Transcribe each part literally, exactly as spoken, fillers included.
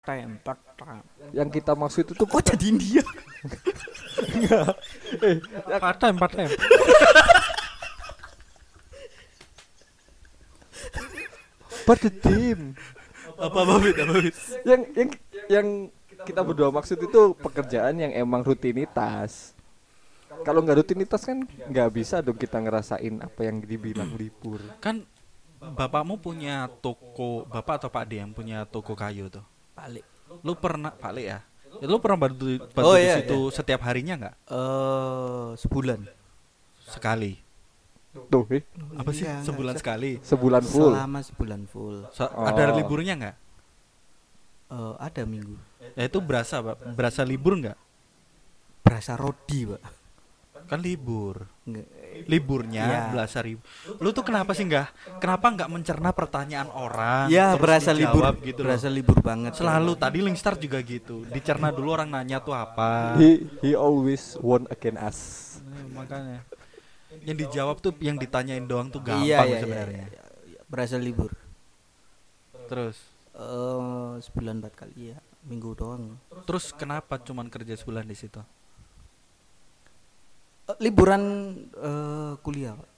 Tempak tem. Yang kita maksud itu Kok jadi India? enggak. Eh, Part time, part time. but the team. Apa babit, apa babit? Yang yang yang kita berdua maksud itu pekerjaan yang emang rutinitas. Kalau nggak rutinitas kan nggak bisa dong kita ngerasain apa yang dibilang libur. Kan bapakmu punya toko, bapak atau Pak D yang punya toko kayu tuh. Balik. Lu pernah balik ya? Ya, lu pernah bantu bantu Oh, di iya, situ setiap harinya nggak? Eh sebulan. Sekali. Tuh, eh, Apa sih? Enggak, Sebulan enggak. sekali. sebulan full. Selama sebulan full. So, Oh. Ada liburnya nggak? Eh ada minggu. Ya itu berasa, Pak. Berasa libur nggak? Berasa rodi, Pak. Kan libur. Nggak. Liburnya Iya. berasa ribu. Lu tuh kenapa sih nggak? Kenapa nggak mencerna pertanyaan orang? Ya, terus berasa libur. dijawab gitu loh. Berasa libur banget. Selalu tadi Link Start juga gitu. Dicerna dulu orang nanya tuh apa. He he always won against us. Nah, makanya yang dijawab tuh yang ditanyain doang tuh gampang Iya, iya, sebenarnya. iya, iya. Berasa libur. Terus Eh sebulan empat kali ya. Minggu doang. terus kenapa cuman kerja sebulan di situ? Eh, liburan eh kuliah, Pak.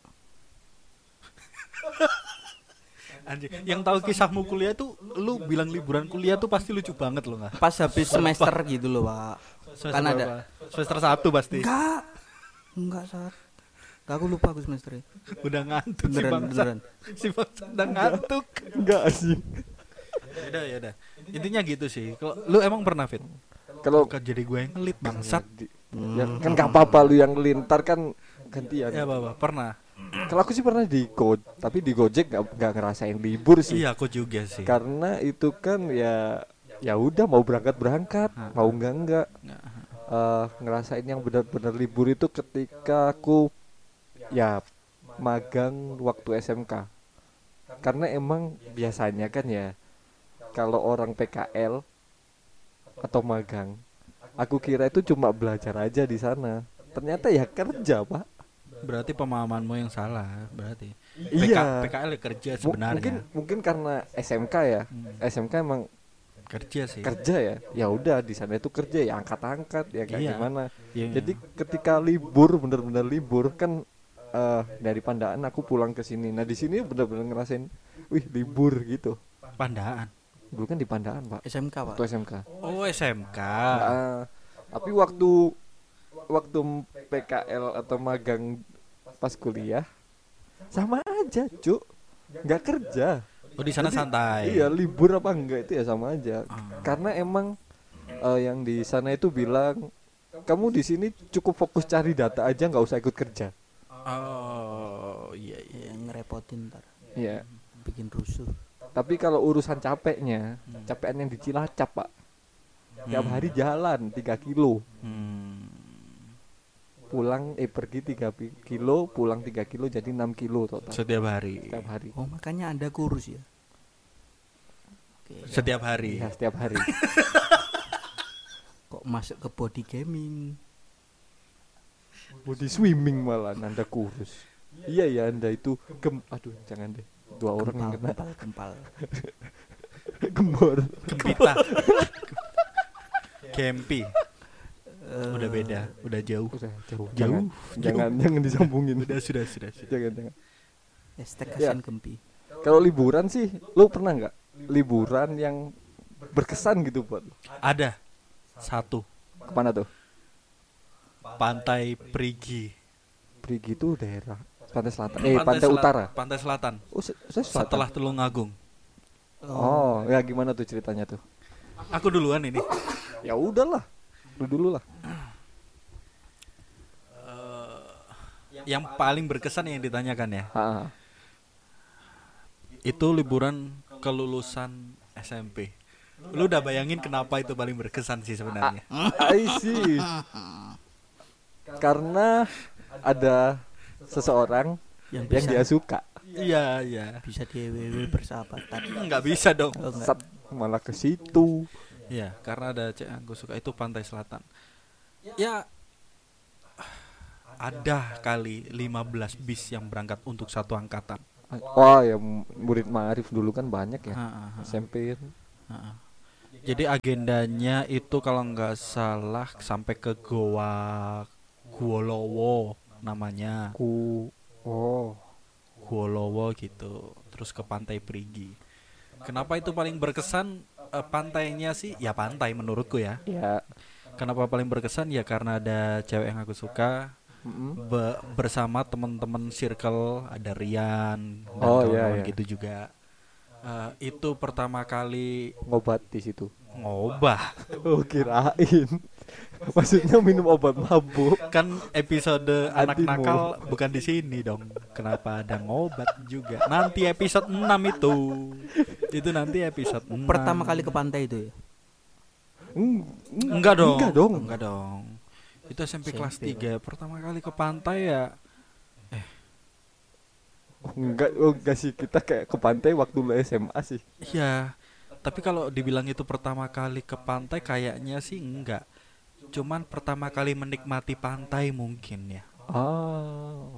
Anjir, yang tahu kisahmu kuliah tuh lu bilang liburan kuliah tuh pasti lucu banget lo nggak? Pas habis semester gitu loh, Pak. Semester Kan ada. berapa? Semester satu pasti. Enggak. Enggak, saat. Aku lupa aku semesternya. Udah ngantuk si Beneran, bangsa. beneran. Si bangsa udah ngantuk. Enggak sih. Ya udah ya udah. Intinya gitu sih. Kalau lu emang pernah Fit? Kalau Bukan jadi gue yang ngelit bangsat. di- ya, kan nggak apa-apa lu yang lintar kan gantian. Ya bapak pernah. Kalau aku sih pernah di Go, tapi di Gojek nggak nggak ngerasain libur sih. Iya aku juga sih. Karena itu kan ya ya udah mau berangkat berangkat, mau enggak enggak. Eh, ngerasain yang benar-benar libur itu ketika aku ya magang waktu S M K. Karena emang biasanya kan ya kalau orang P K L atau magang, aku kira itu cuma belajar aja di sana. Ternyata ya kerja, Pak. Berarti pemahamanmu yang salah. Berarti. Iya. P K L ya kerja M- sebenarnya. Mungkin mungkin karena S M K ya. Hmm. S M K emang Kerja sih. kerja ya. Ya udah di sana itu kerja ya angkat-angkat ya kayak Iya. gimana. Iya. Jadi ketika libur bener-bener libur kan eh dari Pandaan aku pulang ke sini. Nah, di sini bener-bener ngerasain wih libur gitu. Pandaan. Dulu kan di Pandaan, Pak. S M K, Pak. Waktu S M K. Oh S M K. Nah, tapi waktu waktu P K L atau magang pas kuliah sama aja, Cuk. Nggak kerja. Oh di sana Jadi, santai. Iya, libur apa enggak itu ya sama aja. Ah. Karena emang eh, yang di sana itu bilang kamu di sini cukup fokus cari data aja, nggak usah ikut kerja. Oh iya iya. Yang ngerepotin ntar. Iya. Bikin rusuh. Tapi kalau urusan capeknya, capekan yang di Cilacap, Pak. Tiap Hmm. hari jalan tiga kilo. Hmm. Pulang eh pergi tiga kilo, pulang tiga kilo jadi enam kilo total Setiap hari. setiap hari. Oh, makanya Anda kurus ya. Oke. Setiap hari. Iya, setiap hari. Kok masuk ke body gaming? Body swimming malah Anda kurus. Iya ya, Anda itu gem aduh jangan deh. Dua orang yang Kempal, kena kempal, kempal. gembor. Gempita. Gempi. Eh, Udah beda, udah jauh. Udah jauh. Jauh, Jangan, jangan jangan disambungin. Udah sudah sudah sudah. Jangan jangan. Hashtag Ya. kasihan Gempi. Kalau liburan sih, lu pernah nggak liburan yang berkesan gitu buat lu? Ada satu Kemana tuh? Pantai Perigi. Perigi itu daerah pantai selatan. Eh, pantai, Sela- utara. Pantai Selatan. Oh, se- saya selatan. Setelah Tulungagung. Oh, ya gimana tuh ceritanya tuh? Aku duluan ini. Ya udahlah. Lu dulu lah. Yang paling berkesan yang ditanyakan ya. Ha. Itu liburan kelulusan S M P. Lu udah bayangin kenapa itu paling berkesan sih sebenarnya? I see. Karena ada seseorang Yang yang bisa, dia suka. Iya, iya. bisa di W W persahabatan. Enggak bisa dong. Oh, enggak. Sat malah ke situ. Iya, karena ada cewek yang gue suka itu Pantai Selatan. Ya ada kali lima belas bis yang berangkat untuk satu angkatan. Oh ya, murid Ma'arif dulu kan banyak ya. Ha, ha, ha. S M P. Ha, ha. Jadi agendanya itu kalau nggak salah sampai ke Goa Guolowo namanya. Ku oh Guolowo gitu. Terus ke Pantai Perigi. Kenapa itu paling berkesan? Eh, pantainya sih ya pantai menurutku ya. ya. Kenapa paling berkesan ya karena ada cewek yang aku suka. Mm-mm. Be- bersama teman-teman circle, ada Rian dan Oh, kawan-kawan iya, iya. gitu juga. Eh, itu pertama kali Ngobat di situ. ngobah. Oh kirain. Maksudnya minum obat mabuk. Kan episode anak Antimu. nakal bukan di sini dong. Kenapa ada ngobat juga? Nanti episode enam itu. Itu nanti episode enam. Pertama kali ke pantai itu ya. Eng- eng- Enggak dong. Enggak dong. Enggak dong. Itu S M P kelas S M P tiga. Pertama kali ke pantai ya. Oh, enggak, oh enggak sih, kita kayak ke pantai waktu lu S M A sih. Iya. Tapi kalau dibilang itu pertama kali ke pantai kayaknya sih enggak. Cuman pertama kali menikmati pantai mungkin ya. Oh.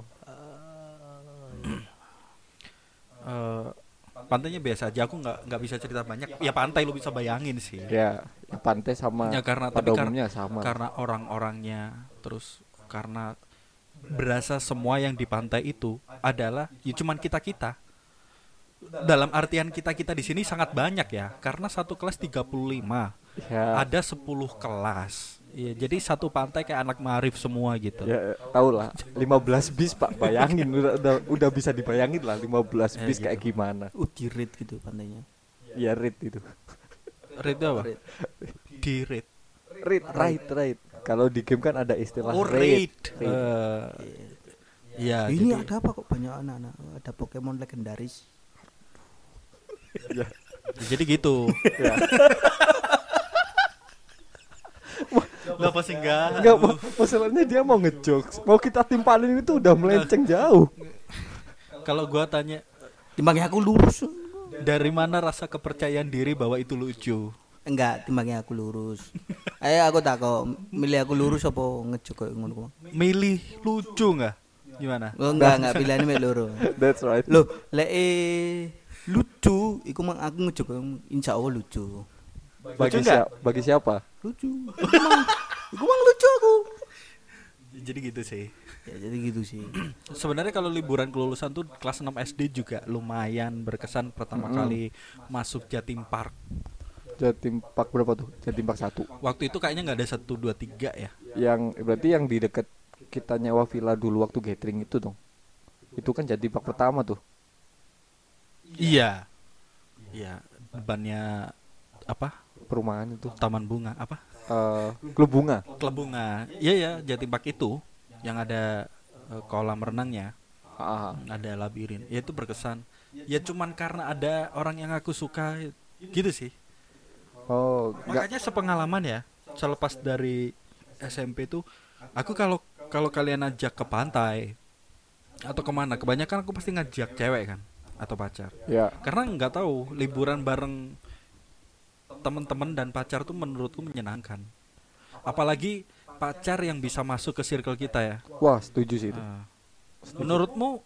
Eh, pantainya biasa aja. Aku nggak nggak bisa cerita banyak. Ya pantai lu bisa bayangin sih. Ya, ya pantai sama Ya, karena pada tapi kar- umumnya sama. Karena orang-orangnya, terus karena berasa semua yang di pantai itu adalah ya cuman kita kita. Dalam artian kita kita di sini sangat banyak ya. Karena satu kelas tiga puluh lima, Ya, ada sepuluh kelas. Ya, jadi satu pantai kayak anak Maarif semua gitu. ya tahu lah, lima belas bis Pak, bayangin udah, udah udah bisa dibayangin lah lima belas Ya, bis gitu. kayak gimana. Uh, dirit gitu pantainya. Ya rit itu. Rate apa? Rit. Di rate. Rit, right, right. Kalau di game kan ada istilah Oh, raid. rate. Eh, ya, Ini jadi- ada apa kok banyak anak-anak? Ada Pokemon legendaris. Ya. jadi gitu. Ya. Enggak pasti enggak. Enggak, ma- masalahnya dia mau ngejokes. Mau kita timpalin itu udah melenceng jauh. Kalau gua tanya Timbangnya aku lurus. dari mana rasa kepercayaan diri bahwa itu lucu? Enggak, timbangnya aku lurus. Ayo aku tak kok milih aku lurus apa ngejok kayak ngono. Milih lucu enggak? Gimana? Oh, enggak, enggak pilihannya milih loro. That's right. Loh, lek eh, lucu, iku mang aku ngejok insya Allah lucu. Bagi Lucu siapa? Bagi siapa? Lucu. Iku mang, iku mang lucu aku. Jadi gitu sih. Ya jadi gitu sih. Sebenarnya kalau liburan kelulusan tuh kelas enam S D juga lumayan berkesan pertama Mm-mm. kali masuk Jatim Park. Jatim Park berapa tuh? Jatim Park satu. Waktu itu kayaknya nggak ada satu dua tiga ya. Yang berarti yang di dekat kita nyewa villa dulu waktu gathering itu dong. Itu kan Jatim Park pertama tuh. Iya. Iya, depannya apa? Perumahan itu. Taman Bunga apa? Eh, klub bunga. Klub Bunga. Iya ya, Jatim Park itu yang ada eh, kolam renangnya, Ah, ada labirin. Ya itu berkesan. Ya cuman karena ada orang yang aku suka gitu sih. oh, enggak. Makanya sepengalaman ya, selepas dari S M P tuh aku kalau kalau kalian ajak ke pantai atau kemana, kebanyakan aku pasti ngajak cewek kan atau pacar. Ya, Karena nggak tahu liburan bareng teman-teman dan pacar tuh menurutku menyenangkan. Apalagi pacar yang bisa masuk ke circle kita ya. wah setuju sih itu. Ah. Menurutmu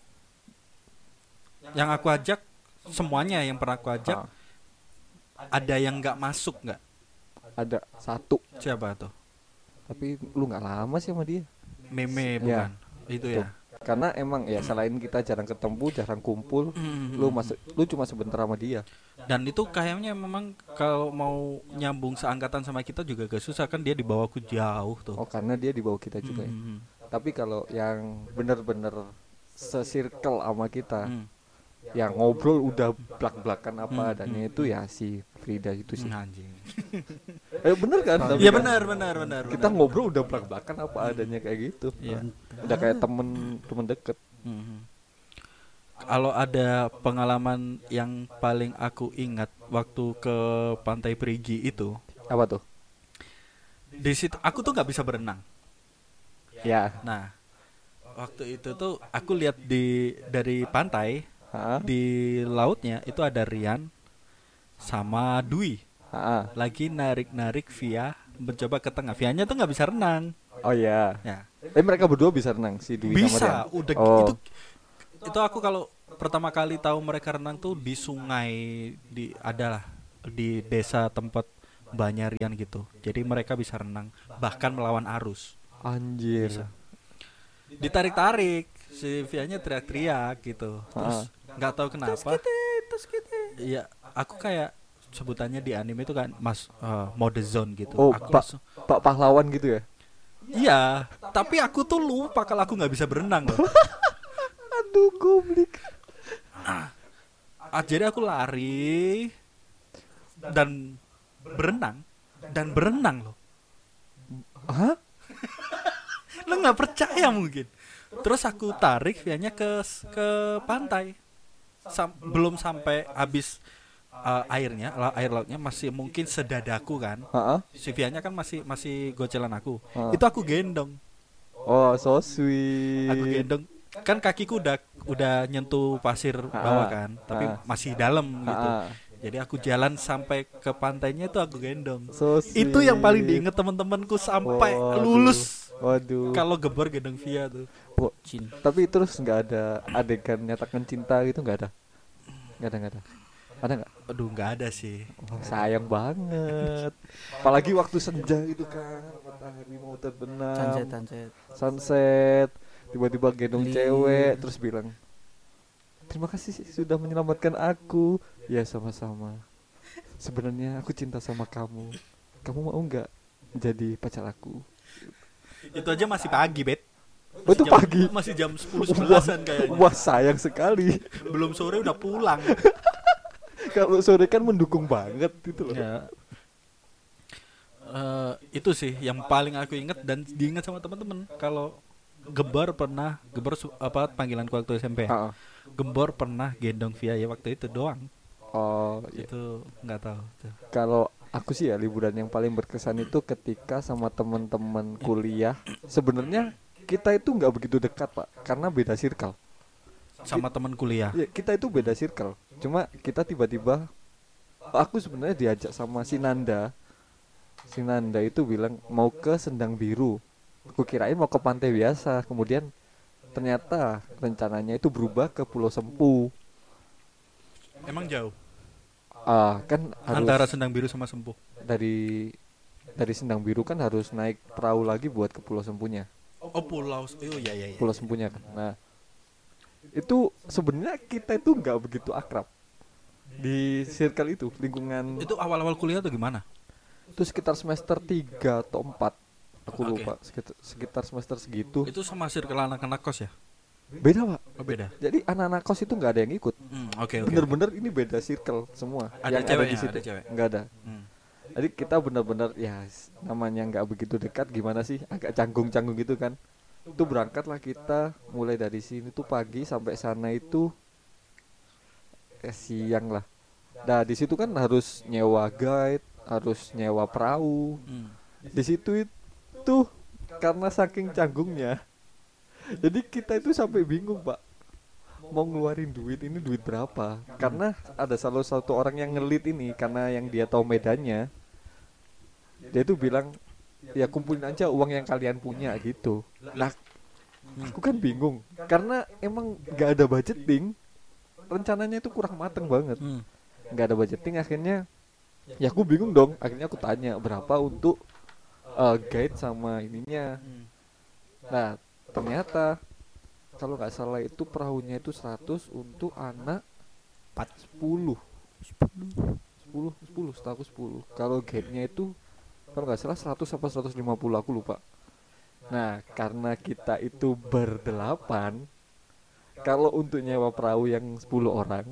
yang aku ajak semuanya yang pernah aku ajak Ah, ada yang nggak masuk nggak? ada satu. Siapa tuh? Tapi lu nggak lama sih sama dia. Meme Ya. bukan? Itu Tuh. ya. Karena emang ya selain kita jarang ketemu, jarang kumpul, lu masuk, lu cuma sebentar sama dia. Dan itu kayaknya memang kalau mau nyambung seangkatan sama kita juga gak susah kan, dia di bawahku jauh tuh. Oh, karena dia di bawah kita juga ya. Hmm. Tapi kalau yang bener-bener se-circle sama kita, Hmm. yang ngobrol udah blak-blakan apa Hmm, adanya hmm, itu ya si Frida itu sih. Hmm, anjing. Eh bener kan? Tapi Iya kan benar benar benar. kita benar. ngobrol udah blak-blakan apa adanya kayak gitu. Iya. Udah kayak temen temen deket. Mhm. Kalau ada pengalaman yang paling aku ingat waktu ke Pantai Perigi itu, Apa tuh? di situ aku tuh nggak bisa berenang. Ya. Nah, waktu itu tuh aku lihat di dari pantai Ha? di lautnya itu ada Rian sama Dwi Ha? lagi narik-narik via mencoba ke tengah. Vianya tuh nggak bisa renang. Oh ya. Ya, Eh mereka berdua bisa renang si Dwi sama bisa. Rian? Udah Oh. itu itu aku kalau pertama kali tahu mereka renang tuh di sungai di adalah di desa tempat Banyak gitu. Jadi mereka bisa renang bahkan melawan arus. Anjir. Bisa. Ditarik-tarik, si Vianya teriak-teriak gitu. Terus nggak tahu kenapa. Iya, aku kayak sebutannya di anime itu kan Mas uh, mode zone gitu. Oh, aku Pak langsung, Pak pahlawan gitu ya. iya, tapi aku tuh lupa kalau aku nggak bisa berenang loh. Aduh, goblok. Ah, jadi aku lari dan berenang dan berenang loh. Hah? Lo nggak percaya mungkin. Terus aku tarik Vianya ke ke pantai. Sam, belum sampai habis uh, airnya, la, air lautnya masih mungkin sedadaku kan. Heeh. Si Vianya kan masih masih gocelan aku. Ha. Itu aku gendong. Oh, so sweet. Aku gendong. Kan kakiku udah udah nyentuh pasir bawah kan, tapi Ha. masih dalam gitu. Ha. Jadi aku jalan sampai ke pantainya itu aku gendong. So sweet. Itu yang paling diinget teman-temanku sampai Waduh. lulus. Waduh. Kalau gebor gendong Via tuh. Wo- Tapi terus nggak ada adegan nyatakan cinta gitu, nggak ada? Nggak ada, nggak ada. Ada nggak? Aduh, nggak ada sih. Oh, sayang banget. Apalagi waktu senja gitu kan, matahari mau terbenam, Sunset, sunset. sunset, tiba-tiba gendong Li- cewek, terus bilang, terima kasih sudah menyelamatkan aku. Ya sama-sama. Sebenarnya aku cinta sama kamu. Kamu mau nggak jadi pacar aku? Itu aja masih pagi, Bet. Oh, itu Jam- pagi. Masih jam sepuluh Wah, sebelasan kayaknya. wah, sayang sekali. Belum sore udah pulang. Kalau sore kan mendukung banget gitu loh. Ya. Eh, itu sih yang paling aku inget dan diingat sama teman-teman. Kalau Gembor pernah, Gembor su- apa panggilanku waktu S M P. Ah, ah. Gembor pernah gendong Via ya waktu itu doang. Oh, iya. Itu nggak tahu tuh. Kalau aku sih ya liburan yang paling berkesan itu ketika sama teman-teman kuliah. Sebenarnya kita itu nggak begitu dekat, Pak, karena beda circle. Sama teman kuliah. Ya, kita itu beda circle. Cuma kita tiba-tiba, aku sebenarnya diajak sama si Nanda. Si Nanda itu bilang mau ke Sendang Biru. Aku kirain mau ke pantai biasa. Kemudian ternyata rencananya itu berubah ke Pulau Sempu. Emang jauh Ah, kan harus antara Sendang Biru sama Sempuh. dari dari Sendang Biru kan harus naik perahu lagi buat ke Pulau Sempunya. Oh, pulau. Oh iya iya iya. Pulau Sempunya kan. Nah, itu sebenarnya kita itu nggak begitu akrab di circle itu, lingkungan itu, Itu awal-awal kuliah tuh gimana? sekitar semester tiga atau empat, aku Oke. lupa, sekitar, sekitar semester segitu. Itu sama circle anak-anak kos ya? Beda, Pak. Oh, beda. Jadi anak-anak kos itu nggak ada yang ikut. Hmm, oke oke. Bener-bener ini beda circle semua. Ada yang ada ceweknya, di situ ada cewek. nggak ada. Hmm. Jadi kita bener-bener ya s- namanya nggak begitu dekat, gimana sih, agak canggung-canggung gitu kan. Itu berangkatlah kita mulai dari sini tuh pagi sampai sana itu eh, siang lah. Nah di situ kan harus nyewa guide, harus nyewa perahu. Hmm. Di situ itu karena saking canggungnya, jadi kita itu sampai bingung, Pak, mau ngeluarin duit ini duit berapa. Karena ada salah satu orang yang ngelit ini, karena yang dia tahu medannya, dia tuh bilang ya kumpulin aja uang yang kalian punya gitu. Nah aku kan bingung karena emang gak ada budgeting, rencananya itu kurang mateng banget, Hmm. nggak ada budgeting. Akhirnya ya aku bingung dong, akhirnya aku tanya berapa untuk uh, guide sama ininya. Nah ternyata kalau nggak salah itu perahunya itu seratus untuk anak Empat. sepuluh sepuluh sepuluh setahu aku sepuluh. Kalau guide-nya itu kalau nggak salah seratus apa seratus lima puluh, aku lupa. Nah karena kita itu berdelapan, kalau untuk nyewa perahu yang sepuluh orang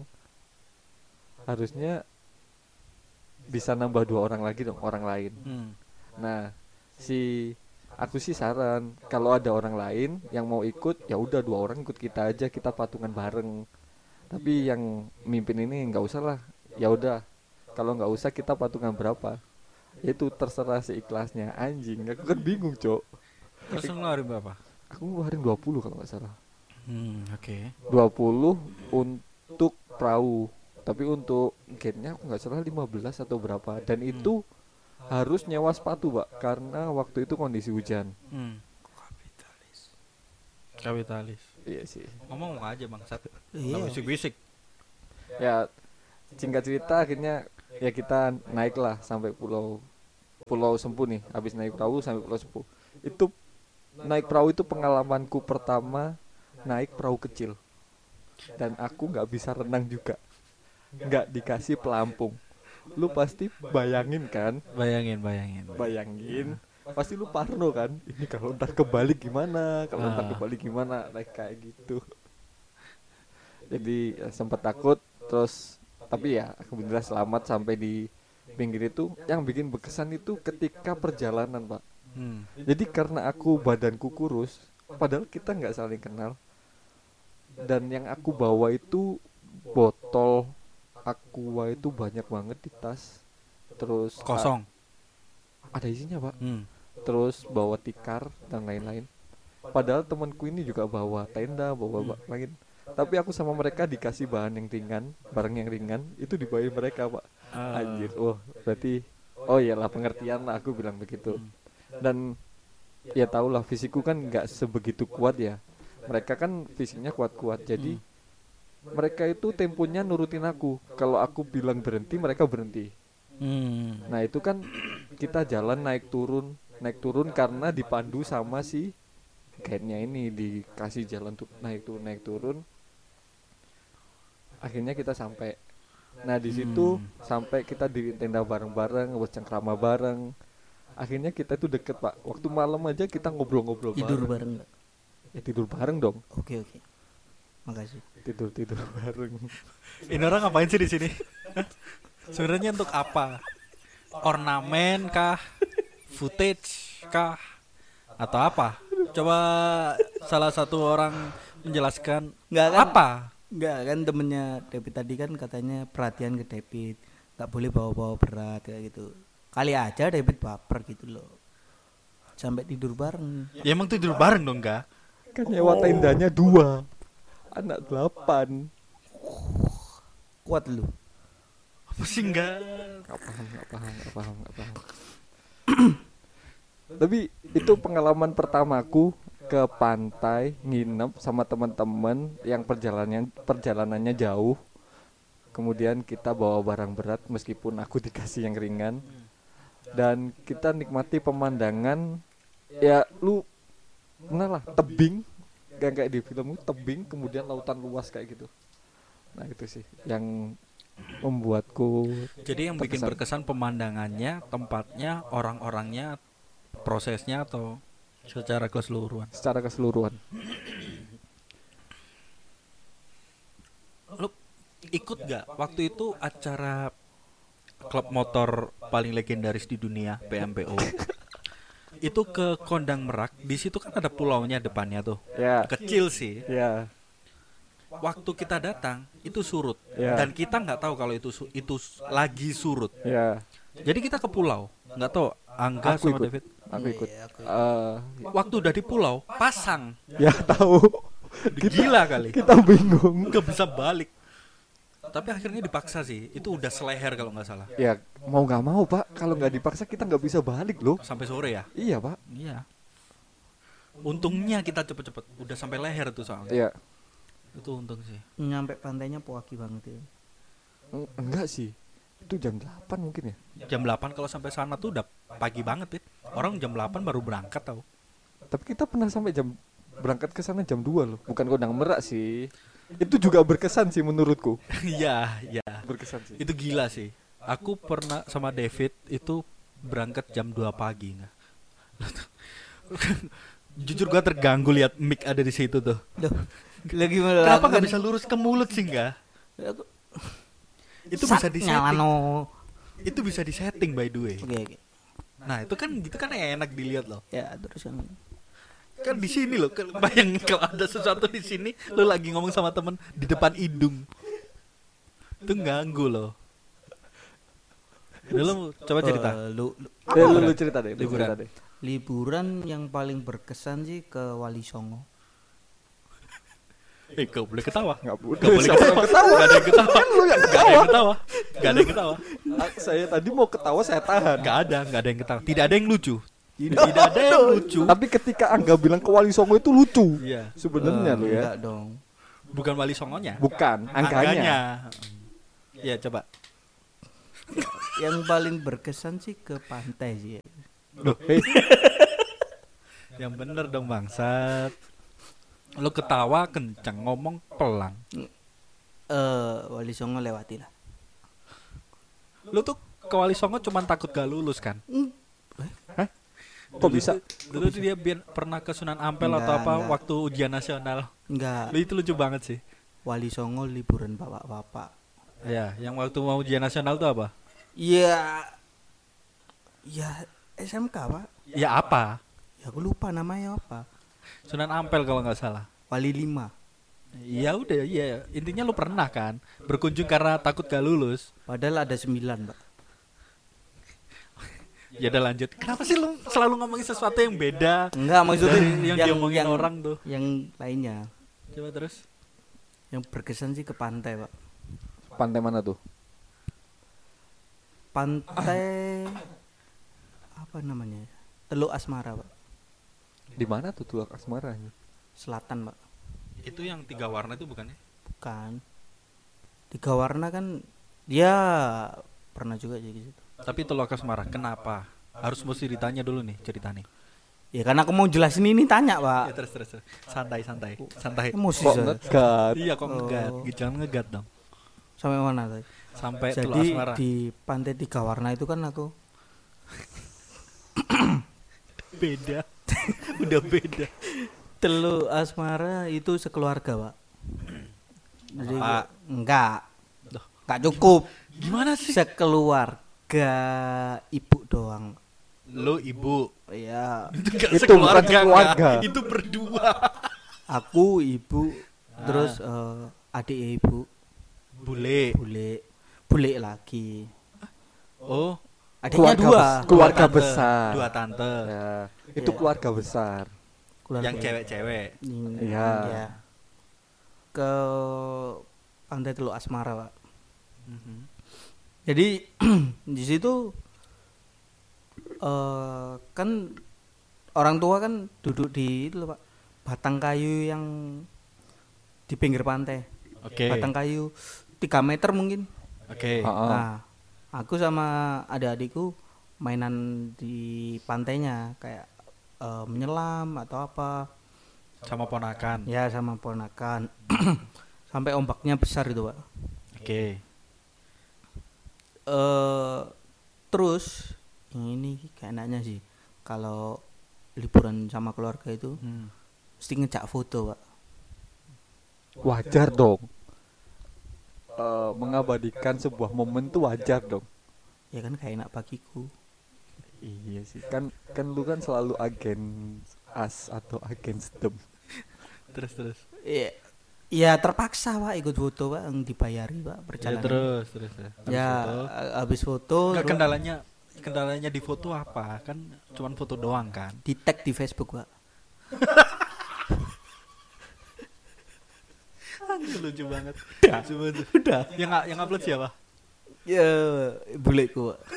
harusnya bisa nambah dua orang lagi dong, orang lain. Hmm. Nah si aku sih saran kalau ada orang lain yang mau ikut ya udah dua orang ikut kita aja, kita patungan bareng. Tapi yang mimpin ini nggak usah lah, ya udah kalau nggak usah kita patungan berapa, itu terserah seikhlasnya. Anjing, aku kan bingung, Cok. Terus ngeluarin berapa? Aku ngeluarin dua puluh kalau nggak salah. Hmm, oke. dua puluh untuk perahu, tapi untuk gate-nya aku nggak salah lima belas atau berapa. Dan itu harus nyewa sepatu, Pak, karena waktu itu kondisi hujan. Hmm. Kapitalis. Iya sih. Ngomong aja bangsat. Iya. Nggak bisik-bisik. Ya singkat cerita akhirnya ya kita naiklah sampai pulau Pulau Sempu nih, habis naik perahu sampai Pulau Sempu. Itu naik perahu itu pengalamanku pertama naik perahu kecil. Dan aku nggak bisa renang juga, nggak dikasih pelampung. Lu pasti bayangin kan? Bayangin, bayangin. Bayangin, pasti lu parno kan? Ini kalau ntar kebalik gimana? Kalau ntar Ah. kebalik gimana? Naik kayak gitu. Jadi ya, sempat takut, terus tapi ya alhamdulillah selamat sampai di pinggir itu. Yang bikin berkesan itu ketika perjalanan, Pak. Hmm. Jadi karena aku badanku kurus, padahal kita nggak saling kenal. Dan yang aku bawa itu botol aqua itu banyak banget di tas. Terus Kosong. a- ada isinya, Pak. Hmm. Terus bawa tikar dan lain-lain. Padahal temanku ini juga bawa tenda, bawa ba- lain. Tapi aku sama mereka dikasih bahan yang ringan, barang yang ringan, itu dibawain mereka, Pak. Ah. Anjir, oh berarti oh iyalah pengertian lah, aku bilang begitu. Dan ya tau lah fisikku kan nggak sebegitu kuat ya. Mereka kan fisiknya kuat-kuat, jadi mereka itu temponya nurutin aku. Kalau aku bilang berhenti, mereka berhenti. Hmm. Nah itu kan kita jalan naik turun, naik turun karena dipandu sama si guide-nya ini, dikasih jalan tuh naik turun naik turun. Akhirnya kita sampai. Nah di situ Hmm. sampai kita di tenda bareng-bareng, bercengkrama bareng. Akhirnya kita tuh deket, Pak. Waktu malam aja kita ngobrol-ngobrol Tidur bareng. bareng nggak? Ya tidur bareng dong. Oke oke. Makasih. Tidur tidur bareng. Ini orang ngapain sih di sini? Sebenarnya untuk apa? Ornamen kah? Footage kah? Atau apa? Coba salah satu orang menjelaskan Nggak kan? apa? Enggak kan temennya David tadi kan katanya perhatian ke David, nggak boleh bawa-bawa berat kayak gitu. Kali aja David baper gitu loh. Sampai tidur bareng. Ya emang tidur bareng dong, enggak? Kan nyewa tendanya dua, anak delapan. Kuat lu. Apa sih enggak? Gak paham, gak paham, gak paham, gak paham. Tapi itu pengalaman pertamaku ke pantai nginep sama teman-teman yang perjalanannya perjalanannya jauh. Kemudian kita bawa barang berat meskipun aku dikasih yang ringan. Dan kita nikmati pemandangan, ya lu kenal lah, tebing, gak kayak di film itu, tebing kemudian lautan luas kayak gitu. Nah itu sih yang membuatku. Jadi yang bikin terkesan. berkesan pemandangannya, tempatnya, orang-orangnya, prosesnya atau secara keseluruhan? Secara keseluruhan. Lu ikut gak waktu itu acara klub motor paling legendaris di dunia, P M P O? Itu ke Kondang Merak. Di situ kan ada pulaunya depannya tuh. Ya. Kecil sih. Ya. Waktu kita datang itu surut Ya. dan kita nggak tahu kalau itu su- itu s- lagi surut. Ya. Jadi kita ke pulau, nggak tahu Angga Aku sama ikut. David. Aku Iya, ikut. iya, aku ikut. Eh, Waktu udah di pulau pasang, ya tahu. gila kali. Kita bingung. Nggak bisa balik. Tapi akhirnya dipaksa sih. Itu udah seleher kalau nggak salah. Ya mau nggak mau, Pak. Kalau nggak dipaksa kita nggak bisa balik loh. Sampai sore ya. Iya, Pak. Iya. Untungnya kita cepet-cepet. Udah sampai leher tuh soalnya. Iya. Itu untung sih. Nyampe pantainya pagi banget ya. Eng- Enggak sih. Itu jam delapan mungkin ya. Jam delapan kalau sampai sana tuh udah pagi banget, Pit. Orang jam delapan baru berangkat tau. Tapi kita pernah sampai jam berangkat ke sana jam dua loh. Bukan Kondang Merak sih. Itu juga berkesan sih menurutku. Iya, iya. Berkesan sih. Itu gila sih. Aku pernah sama David itu berangkat jam dua pagi nggak? Jujur gua terganggu lihat mic ada di situ tuh. Duh, lagi malah Kenapa aku nggak kan- bisa lurus ke mulut sih nggak? aku- Itu Sak, bisa nyala disetting. no. Itu bisa disetting by the way. Oke oke. Nah itu kan gitu kan enak dilihat loh. Ya terus kan. Kan di sini loh. kan Bayangin kalau ada sesuatu di sini, lo lagi ngomong sama temen di depan hidung. Itu ganggu loh. Udah, lo coba cerita. Eh, lu, lu- Eh, lu, lu cerita deh, lu Liburan. cerita deh. liburan yang paling berkesan sih ke Wali Songo. Eh, gak boleh ketawa. Nggak boleh. Gak boleh Siapa ketawa. yang ketawa? Gak ada yang ketawa. Kan lu yang Gak ada yang ketawa. Gak ada yang ketawa. Ah, saya tadi mau ketawa saya tahan. Gak ada, gak ada yang ketawa. Tidak ada yang lucu. Tidak, tidak ada yang lucu. Tapi ketika Angga bilang ke Wali Songo itu lucu. Iya. Sebenarnya Eh, lu ya. Enggak dong. Bukan Wali Songonya. Bukan, angkanya. Iya, coba. Yang paling berkesan sih ke pantai sih. Loh, yang bener dong bangsat. Lu ketawa kencang, ngomong pelan. Eh, Wali Songo lewati lah. Lu tuh ke Wali Songo cuman takut gak lulus kan? Kok bisa? Dulu tuh dia biar pernah ke Sunan Ampel Enggak, atau apa enggak. waktu ujian nasional. Enggak, Lu itu lucu banget sih. Wali Songo liburan bapak-bapak. Ya, yang waktu mau ujian nasional tuh apa? Iya. Ya S M K, Pak. Ya apa? Ya aku lupa namanya apa. Sunan Ampel kalau nggak salah. Wali lima. Ya udah, iya. Intinya lu pernah kan berkunjung karena takut gak lulus. Padahal ada sembilan, Pak. Ya udah lanjut. Kenapa sih lu selalu ngomongin sesuatu yang beda? Enggak, maksudnya Dari yang diomongin orang tuh. Yang lainnya. Coba terus. Yang berkesan sih ke pantai, Pak. Pantai mana tuh? Pantai apa namanya? Teluk Asmara, Pak. Di mana tuh Teluk Asmara? Selatan, Pak. Itu yang tiga warna itu bukannya? Bukan. Tiga warna kan dia pernah juga jadi gitu. Tapi Teluk Asmara, kenapa? Harus mesti ditanya dulu nih ceritanya. Ya karena aku mau jelasin ini tanya, Pak. Ya terus terus. terus. Santai santai. Santai. Emosi Kok saya. ngegat? Iya kok Oh. ngegat. Jangan ngegat dong. Sampai mana tadi? Sampai Teluk Jadi Asmara. di pantai tiga warna itu kan aku Beda. Udah beda. Teluk Asmara itu sekeluarga, Pak. Jadi Pak. enggak. Duh. Enggak cukup. Gimana sih? Sekeluarga ibu doang. Lu ibu. Iya. Itu gak Itu sekeluarga, bukan sekeluarga. enggak. Itu berdua. Aku, ibu, Ah. terus eh, adik ibu, Bule. bule, bule lagi. Oh, Adiknya Keluarga dua. bes- keluarga tante. besar. Dua tante. Ya, itu Iya. keluarga besar. Keluarga. Yang cewek-cewek. Hmm, Iya. ya. Ke pantai Teluk Asmara, Pak. Mhm. Jadi di situ eh kan orang tua kan duduk di itu loh, Pak, batang kayu yang di pinggir pantai. Oke. Batang kayu tiga meter mungkin. Oke. Ha-ha. Nah, aku sama adik-adikku mainan di pantainya kayak eh, menyelam atau apa. Sama ponakan. Ya sama ponakan. Sampai ombaknya besar itu, Pak. Oke. Eh terus yang ini kayak enaknya sih kalau liburan sama keluarga itu Hmm. mesti ngejak foto, Pak. Wajar dong. Eh, mengabadikan sebuah momen tuh wajar dong. Ya kan kayak enak bagiku. Iya sih. Kan kan lu kan selalu agen as atau against them. Terus terus. Iya. Ya terpaksa, Pak, ikut foto, Pak, yang dibayari, Pak, Ya, perjalanan. terus terus. terus. Habis Ya foto. a- habis foto Nggak, terus kendalanya kendalanya di foto apa? Kan cuman foto doang kan. di tag di Facebook, Pak. Anjir, lucu banget. Udah. Coba tuh. Udah. Yang yang upload siapa? Ya buleku, Pak.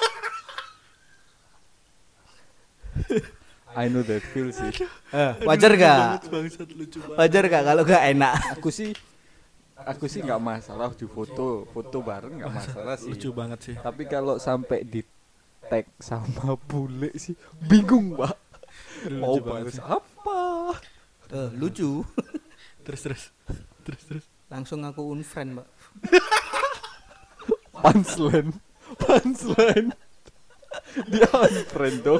I know that feel sih. Eh, wajar gak? Bangsat, lucu banget. Wajar gak kalau gak enak? Aku sih aku sih nggak masalah di foto foto bareng nggak masalah sih. Lucu banget sih. Tapi kalau sampai di tag sama bule sih bingung, Pak. Mau Lucu banget bahas sih. apa? Eh, lucu. Terus terus. Terus terus. Langsung aku unfriend, Pak. Punchline. Punchline. Dia unfriend dong.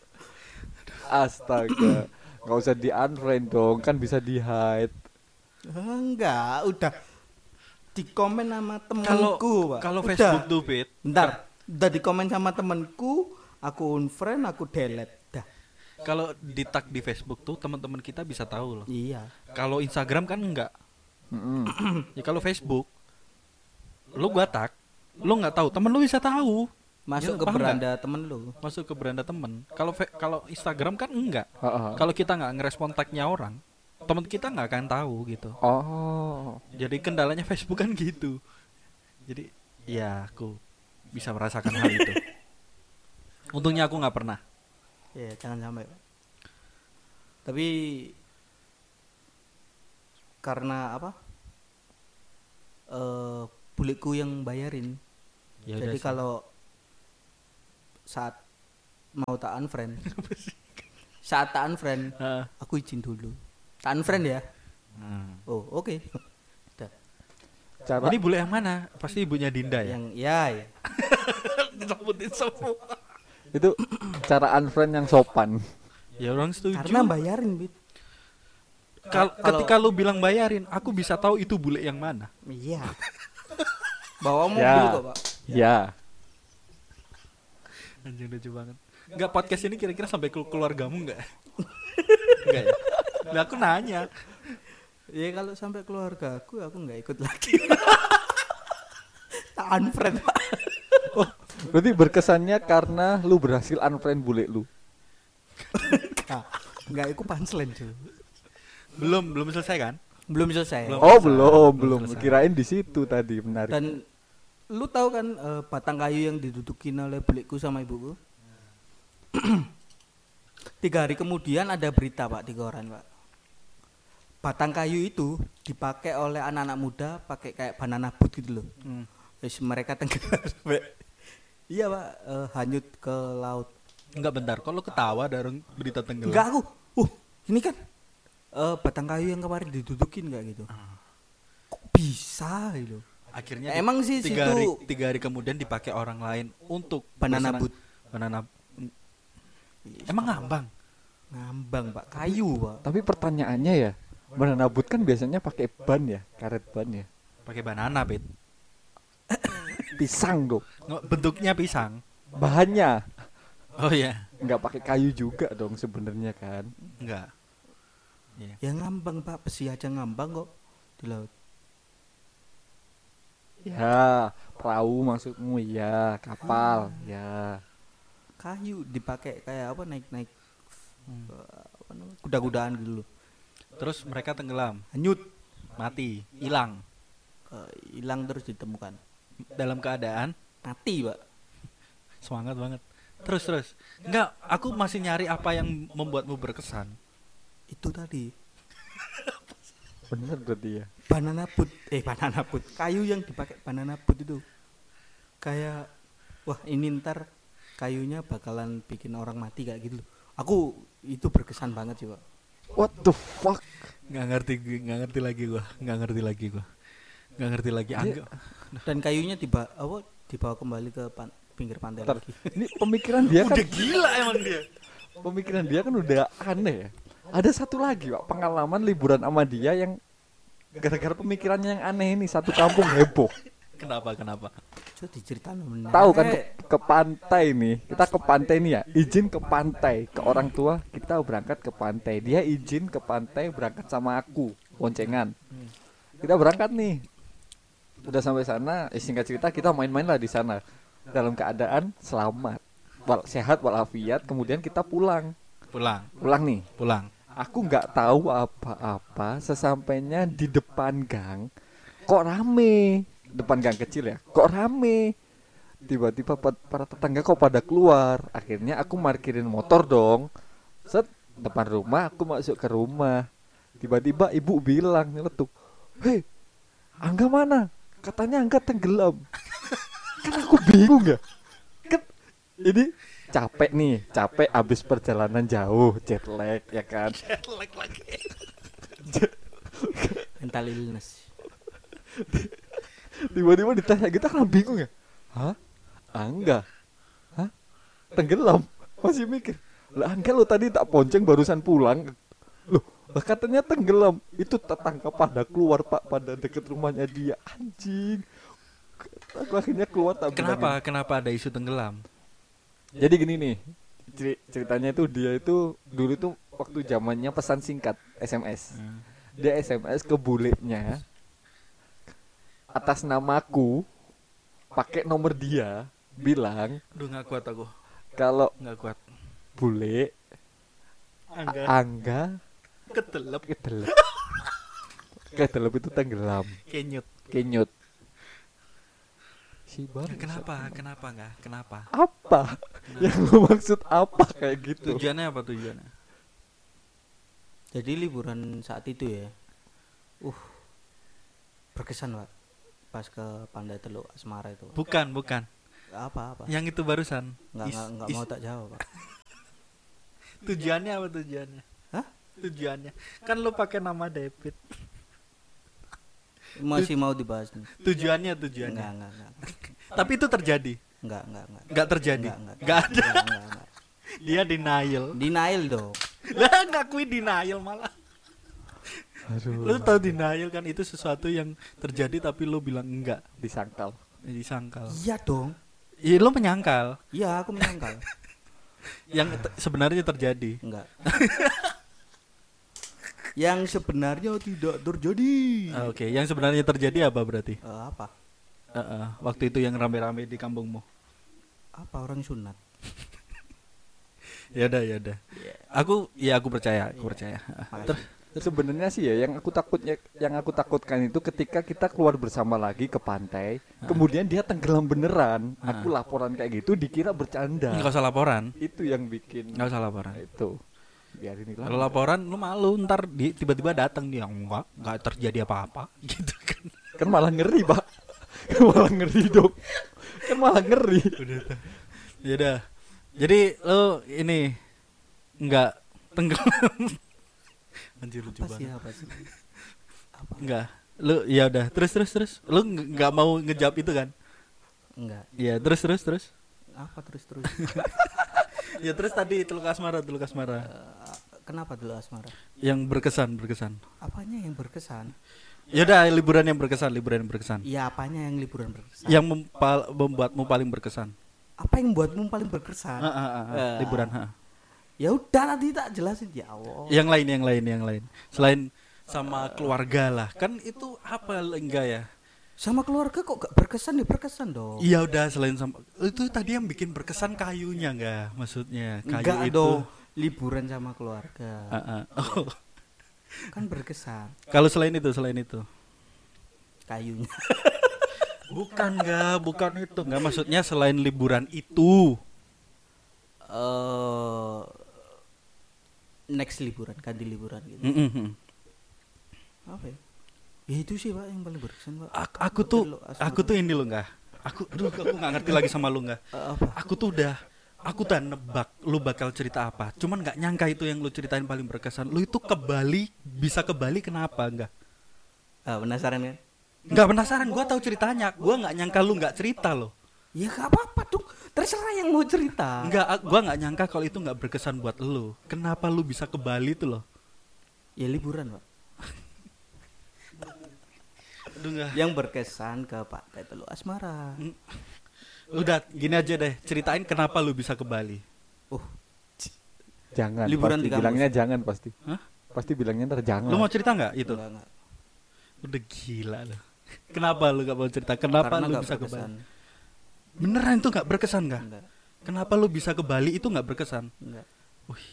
Astaga. Nggak usah di unfriend dong, kan bisa di hide. Enggak, udah di komen sama Kalau temanku, Pak. kalau Udah. Facebook tuh, Pit. Bentar, udah di komen sama temanku, aku unfriend, aku delete. Dah. Kalau di tag di Facebook tuh teman-teman kita bisa tahu loh. Iya. Kalau Instagram kan enggak. Mm-mm. Ya kalau Facebook lu gua tag, lu nggak tahu, temen lu bisa tahu. Masuk Ya, ke paham beranda temen lu. Masuk ke beranda temen. Kalau fe- kalau Instagram kan enggak. Ha-ha. Kalau kita nggak ngerespon tagnya orang, teman kita nggak akan tahu gitu. Oh. Jadi kendalanya Facebook kan gitu. Jadi ya aku bisa merasakan hal itu. Untungnya aku nggak pernah. Ya, jangan sampai, Pak. Tapi karena apa? Eh buleku yang bayarin. Ya udah Jadi sih. kalau saat mau tak unfriend, saat tak unfriend, Heeh. aku izin dulu. Tak unfriend ya. Hmm. Oh oke. Udah. Cara Ini bule yang mana? Pasti ibunya Dinda ya. Yang ya ya. Disebutin semua. itu cara unfriend yang sopan. Ya orang setuju. Karena bayarin Bit. Kal- Kalau- ketika lu bilang bayarin, aku bisa tahu itu bule yang mana. Iya. Bawa mobil Ya. kok Pak. Ya. Anjing lucu banget. Enggak, podcast ini kira-kira sampai ke keluargamu enggak? Enggak ya? Lah aku nanya. Ya kalau sampai keluarga aku aku nggak ikut lagi. Tak unfriend Pak. Berarti berkesannya karena lu berhasil unfriend bule lu. Nggak, nggak ikut punchline cuy. Belum, belum selesai kan? Belum selesai. Belum. Oh, selesai. belum, Belum belum. selesai. Kirain di situ tadi, menarik. Dan lu tahu kan eh, batang kayu yang didudukin oleh bulikku sama ibuku? Tiga hari kemudian ada berita Pak di koran Pak. Batang kayu itu dipakai oleh anak-anak muda pakai kayak banana boat gitu loh. Hmm. Terus mereka tenggelam sampai iya Pak, eh, hanyut ke laut. Enggak, bentar. Kok lu ketawa dari berita tenggelam? Enggak aku. Uh, ini kan eh, batang kayu yang kemarin didudukin enggak gitu. Kok bisa gitu. Akhirnya Ya, emang sih tiga situ- hari, tiga hari kemudian dipakai orang lain untuk Banana bersenang- boat. Banana. Emang ngambang? Ngambang Pak, kayu Pak. Tapi pertanyaannya ya, banana boat kan biasanya pakai ban ya, karet ban ya. Pakai banana, Pit. Pisang dong. Nggak, bentuknya pisang. Bahannya Oh iya, nggak pakai kayu juga dong sebenarnya kan. enggak. Iya. Ya ngambang Pak, besi aja ngambang kok di laut. Ya, perahu maksudmu ya, kapal ya. Kayu dipakai kayak apa naik-naik eh, apa namanya, kuda-kudaan gitu loh. Terus mereka tenggelam, Hanyut, mati, hilang eh, hilang terus ditemukan. dalam keadaan Mati Pak. semangat banget. Terus terus. Enggak, aku masih nyari apa yang membuatmu berkesan. Itu tadi Bener berarti ya. banana boat, eh banana boat, kayu yang dipakai banana boat itu kayak wah ini ntar kayunya bakalan bikin orang mati kayak gitu loh. Aku itu berkesan banget sih Pak. What the fuck? Nggak ngerti, nggak ngerti lagi gua, nggak ngerti lagi gua, nggak ngerti lagi. Anggap Dan kayunya dibawa apa dibawa kembali ke pan- pinggir pantai Bentar, lagi. ini pemikiran dia kan udah gila emang dia. pemikiran dia kan udah aneh ya. Ada satu lagi Pak, pengalaman liburan sama dia yang gara-gara pemikirannya yang aneh ini satu kampung heboh. Kenapa kenapa? Coba diceritain bener. Tahu kan ke, ke pantai nih. Kita ke pantai nih ya. Izin ke pantai ke orang tua, kita berangkat ke pantai. Dia izin ke pantai berangkat sama aku, boncengan. Kita berangkat nih. Udah sampai sana, eh, singkat cerita kita main-main lah di sana. Dalam keadaan selamat, wal sehat walafiat. Kemudian kita pulang. Pulang, Pulang nih. pulang. Aku nggak tahu apa-apa. Sesampainya di depan gang, kok rame. Depan gang kecil ya, kok rame. Tiba-tiba pa- para tetangga kok pada keluar. Akhirnya aku parkirin motor dong. Set depan rumah, aku masuk ke rumah. Tiba-tiba ibu bilang nyeletuk, "Hei, Angga mana? Katanya Angga tenggelam." Kan aku bingung ya. Kan ini capek nih, capek abis perjalanan jauh, jet lag ya kan. Jelek lagi. Mental illness. Tiba-tiba ditanya kita kan bingung ya. Hah? Angga? Hah? Tenggelam? Masih mikir. Lah Angga lo tadi tak ponceng barusan pulang. Loh, lah katanya tenggelam. Itu tetangga pada keluar Pak, pada deket rumahnya dia. Anjing. Aku akhirnya keluar tak Kenapa? bilangin. Kenapa ada isu tenggelam? Jadi gini nih. ceri- Ceritanya itu dia itu dulu tuh waktu zamannya pesan singkat S M S. Hmm. Dia S M S ke bulenya atas namaku, pakai nomor dia, bilang Aduh, nggak kuat aku, kalau nggak kuat. bule Angga Angga ketelep, kedelep kedelep itu tenggelam, kenyut. kenyut. Si Bang, Kenapa? Kenapa nggak? Kenapa? apa yang lu maksud apa kayak gitu? Tujuannya apa tujuannya? Jadi liburan saat itu ya. Uh. Berkesan Pak. pas ke Pantai Teluk Asmara itu? Bukan, bukan. Apa apa? Yang itu barusan. Enggak Is- enggak enggak is- mau tak jawab, Pak. Tujuannya apa tujuannya? Hah? Tujuannya. Kan lu pakai nama David. Masih mau dibahas nih? Tujuannya, tujuannya. Enggak enggak enggak. Tapi itu terjadi. Enggak enggak enggak. Enggak terjadi. Enggak enggak. Enggak ada. Enggak, enggak, enggak. Dia denial. Denial dong. Lah ngakuin denial malah. Aduh, Lu tahu denial kan itu sesuatu yang terjadi tapi lu bilang enggak, disangkal. disangkal. Iya dong. Iya, lu menyangkal Iya, aku menyangkal. yang te- sebenarnya terjadi. Enggak. Yang sebenarnya tidak terjadi. Ah, Oke, yang sebenarnya terjadi apa berarti? Eh, apa? Uh, uh, waktu itu yang rame-rame di kampungmu. Apa orang sunat? Ya udah, ya udah. Aku ya aku percaya, aku percaya. Ah, ter- Sebenarnya sih ya yang aku takutnya yang aku takutkan itu ketika kita keluar bersama lagi ke pantai, kemudian dia tenggelam beneran. Aku laporan kayak gitu dikira bercanda. Nggak usah laporan. Itu yang bikin Nggak usah laporan. Nah, itu. Biarin Kalau lah. laporan lu malu ntar di, tiba-tiba datang dia enggak, enggak terjadi apa-apa gitu kan. Kan malah ngeri, Pak. Kan malah ngeri dong. Kan malah ngeri. Udah tuh. Ya udah. Jadi lu ini enggak tenggelam. Anjir lucu Apa sih banget. apa sih? Apa? Enggak. Lu ya udah, terus terus terus. Lu nge- nggak mau ngejawab itu kan? Enggak. Iya, terus terus terus. Apa terus terus? Ya terus tadi Teluk Asmara, Teluk Asmara. Eh, kenapa dulu Asmara? Yang berkesan, berkesan. Apanya yang berkesan? Ya udah, liburan yang berkesan, liburan yang berkesan. Iya, apanya yang liburan berkesan? Yang mempal- membuatmu paling berkesan. Apa yang buatmu paling berkesan? Ah, ah, ah, ah. Eh. Liburan, ha. Ya udah nanti tak jelasin ya Allah. Yang lain, yang lain, yang lain. Selain sama keluarga lah. Kan itu apa enggak ya? Sama keluarga kok gak berkesan ya berkesan dong. Iya udah, selain sama itu tadi yang bikin berkesan kayunya enggak? Maksudnya kayu Enggak itu. dong. Liburan sama keluarga. Ah, ah. Oh. Kan berkesan Kalau selain itu, selain itu. kayunya. Bukan enggak, bukan itu. Enggak, maksudnya selain liburan itu. Eh next liburan, ganti liburan gitu. Mm-mm. Apa ya? Ya itu sih Pak yang paling berkesan Pak. Aku, aku tuh, Teluk Asmara. aku tuh ini loh enggak. Aku, aduh, aku nggak ngerti lagi sama lu enggak. Eh, apa? Aku tuh udah, aku udah nebak lu bakal cerita apa. Cuman nggak nyangka itu yang lu ceritain paling berkesan. Lu itu ke Bali, bisa ke Bali kenapa enggak? Ah, penasaran kan? Nggak penasaran, gua tahu ceritanya. Gua nggak nyangka lu nggak cerita loh. Ya gak apa-apa dong. Terserah yang mau cerita. Enggak, a- gua nggak nyangka kalau itu nggak berkesan buat lu. Kenapa lu bisa ke Bali tuh loh? Ya liburan Pak. Aduh nggak. Yang berkesan ke Pantai Teluk Asmara. Udah, gini aja deh. Ceritain kenapa lu bisa ke Bali. Oh, Jangan. Liburan pasti di kampus. bilangnya jangan pasti. Hah? Pasti bilangnya ntar jangan. Lu mau cerita nggak itu? enggak, enggak. Udah gila lu. Kenapa lu gak mau cerita? Kenapa Karena lu nggak bisa ke berkesan. Bali? Beneran itu nggak berkesan nggak? Enggak, Kenapa lu bisa ke Bali itu nggak berkesan? enggak. Wih,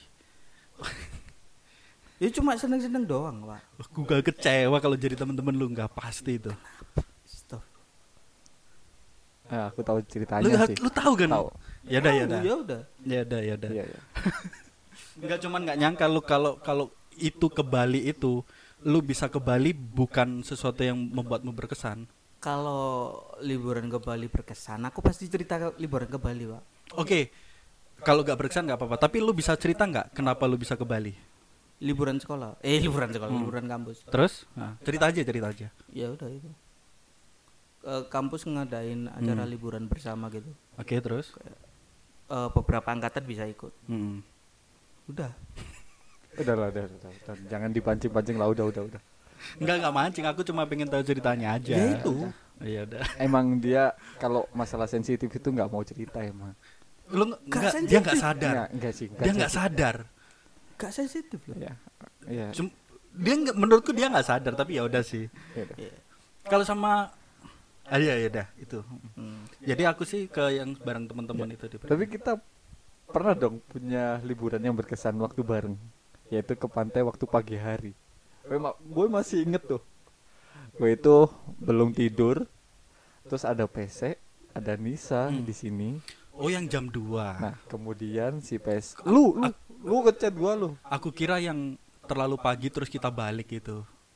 Ya cuma seneng-seneng doang Pak. aku gak kecewa kalau jadi temen-temen lu nggak pasti itu. Stop. Nah, aku tahu ceritanya Lu, sih. lu tahu kan? Tahu. Ya udah, ya Tahu, udah, Ya udah. ya udah, ya udah. Iya, iya. Enggak, cuman nggak nyangka lu kalau kalau itu ke Bali itu, lu bisa ke Bali bukan sesuatu yang membuatmu berkesan. Kalau liburan ke Bali berkesan, aku pasti cerita ke liburan ke Bali, Pak. Oke, kalau nggak berkesan nggak apa-apa. Tapi lu bisa cerita nggak kenapa lu bisa ke Bali? Liburan sekolah. Eh, liburan sekolah, Hmm. liburan kampus. Terus? Nah, cerita aja, cerita aja. Ya udah itu. Eh, kampus ngadain acara Hmm. liburan bersama gitu. Oke, terus? Eh, beberapa angkatan bisa ikut. Hmm. Udah. Udah lah, udah, udah, udah. Jangan dipancing-pancing lah, udah, udah, udah. Enggak, enggak mancing. Aku cuma pengen tahu ceritanya aja. Ya itu. Iya udah. Emang dia kalau masalah sensitif itu nggak mau cerita emang. Lu nggak- Nggak enggak, dia sensitif. nggak sadar. Enggak, enggak sih. Dia nggak sadar. Gak sensitif loh. Iya. Iya. Cum- dia nggak, menurutku dia nggak sadar, tapi ya udah sih. Iya, udah. Iya. Kalau sama ah iya ya udah itu. Hmm. Jadi aku sih ke yang bareng teman-teman itu di Tapi kita pernah dong punya liburan yang berkesan waktu bareng, yaitu ke pantai waktu pagi hari. Gue, ma- gue masih inget tuh. Gue itu belum tidur, terus ada P C, ada Nisa Hmm. di sini. Oh, yang jam dua. Nah, kemudian si P S, lu, lu, lu ngechat gua lu. Aku kira yang terlalu pagi terus kita balik gitu.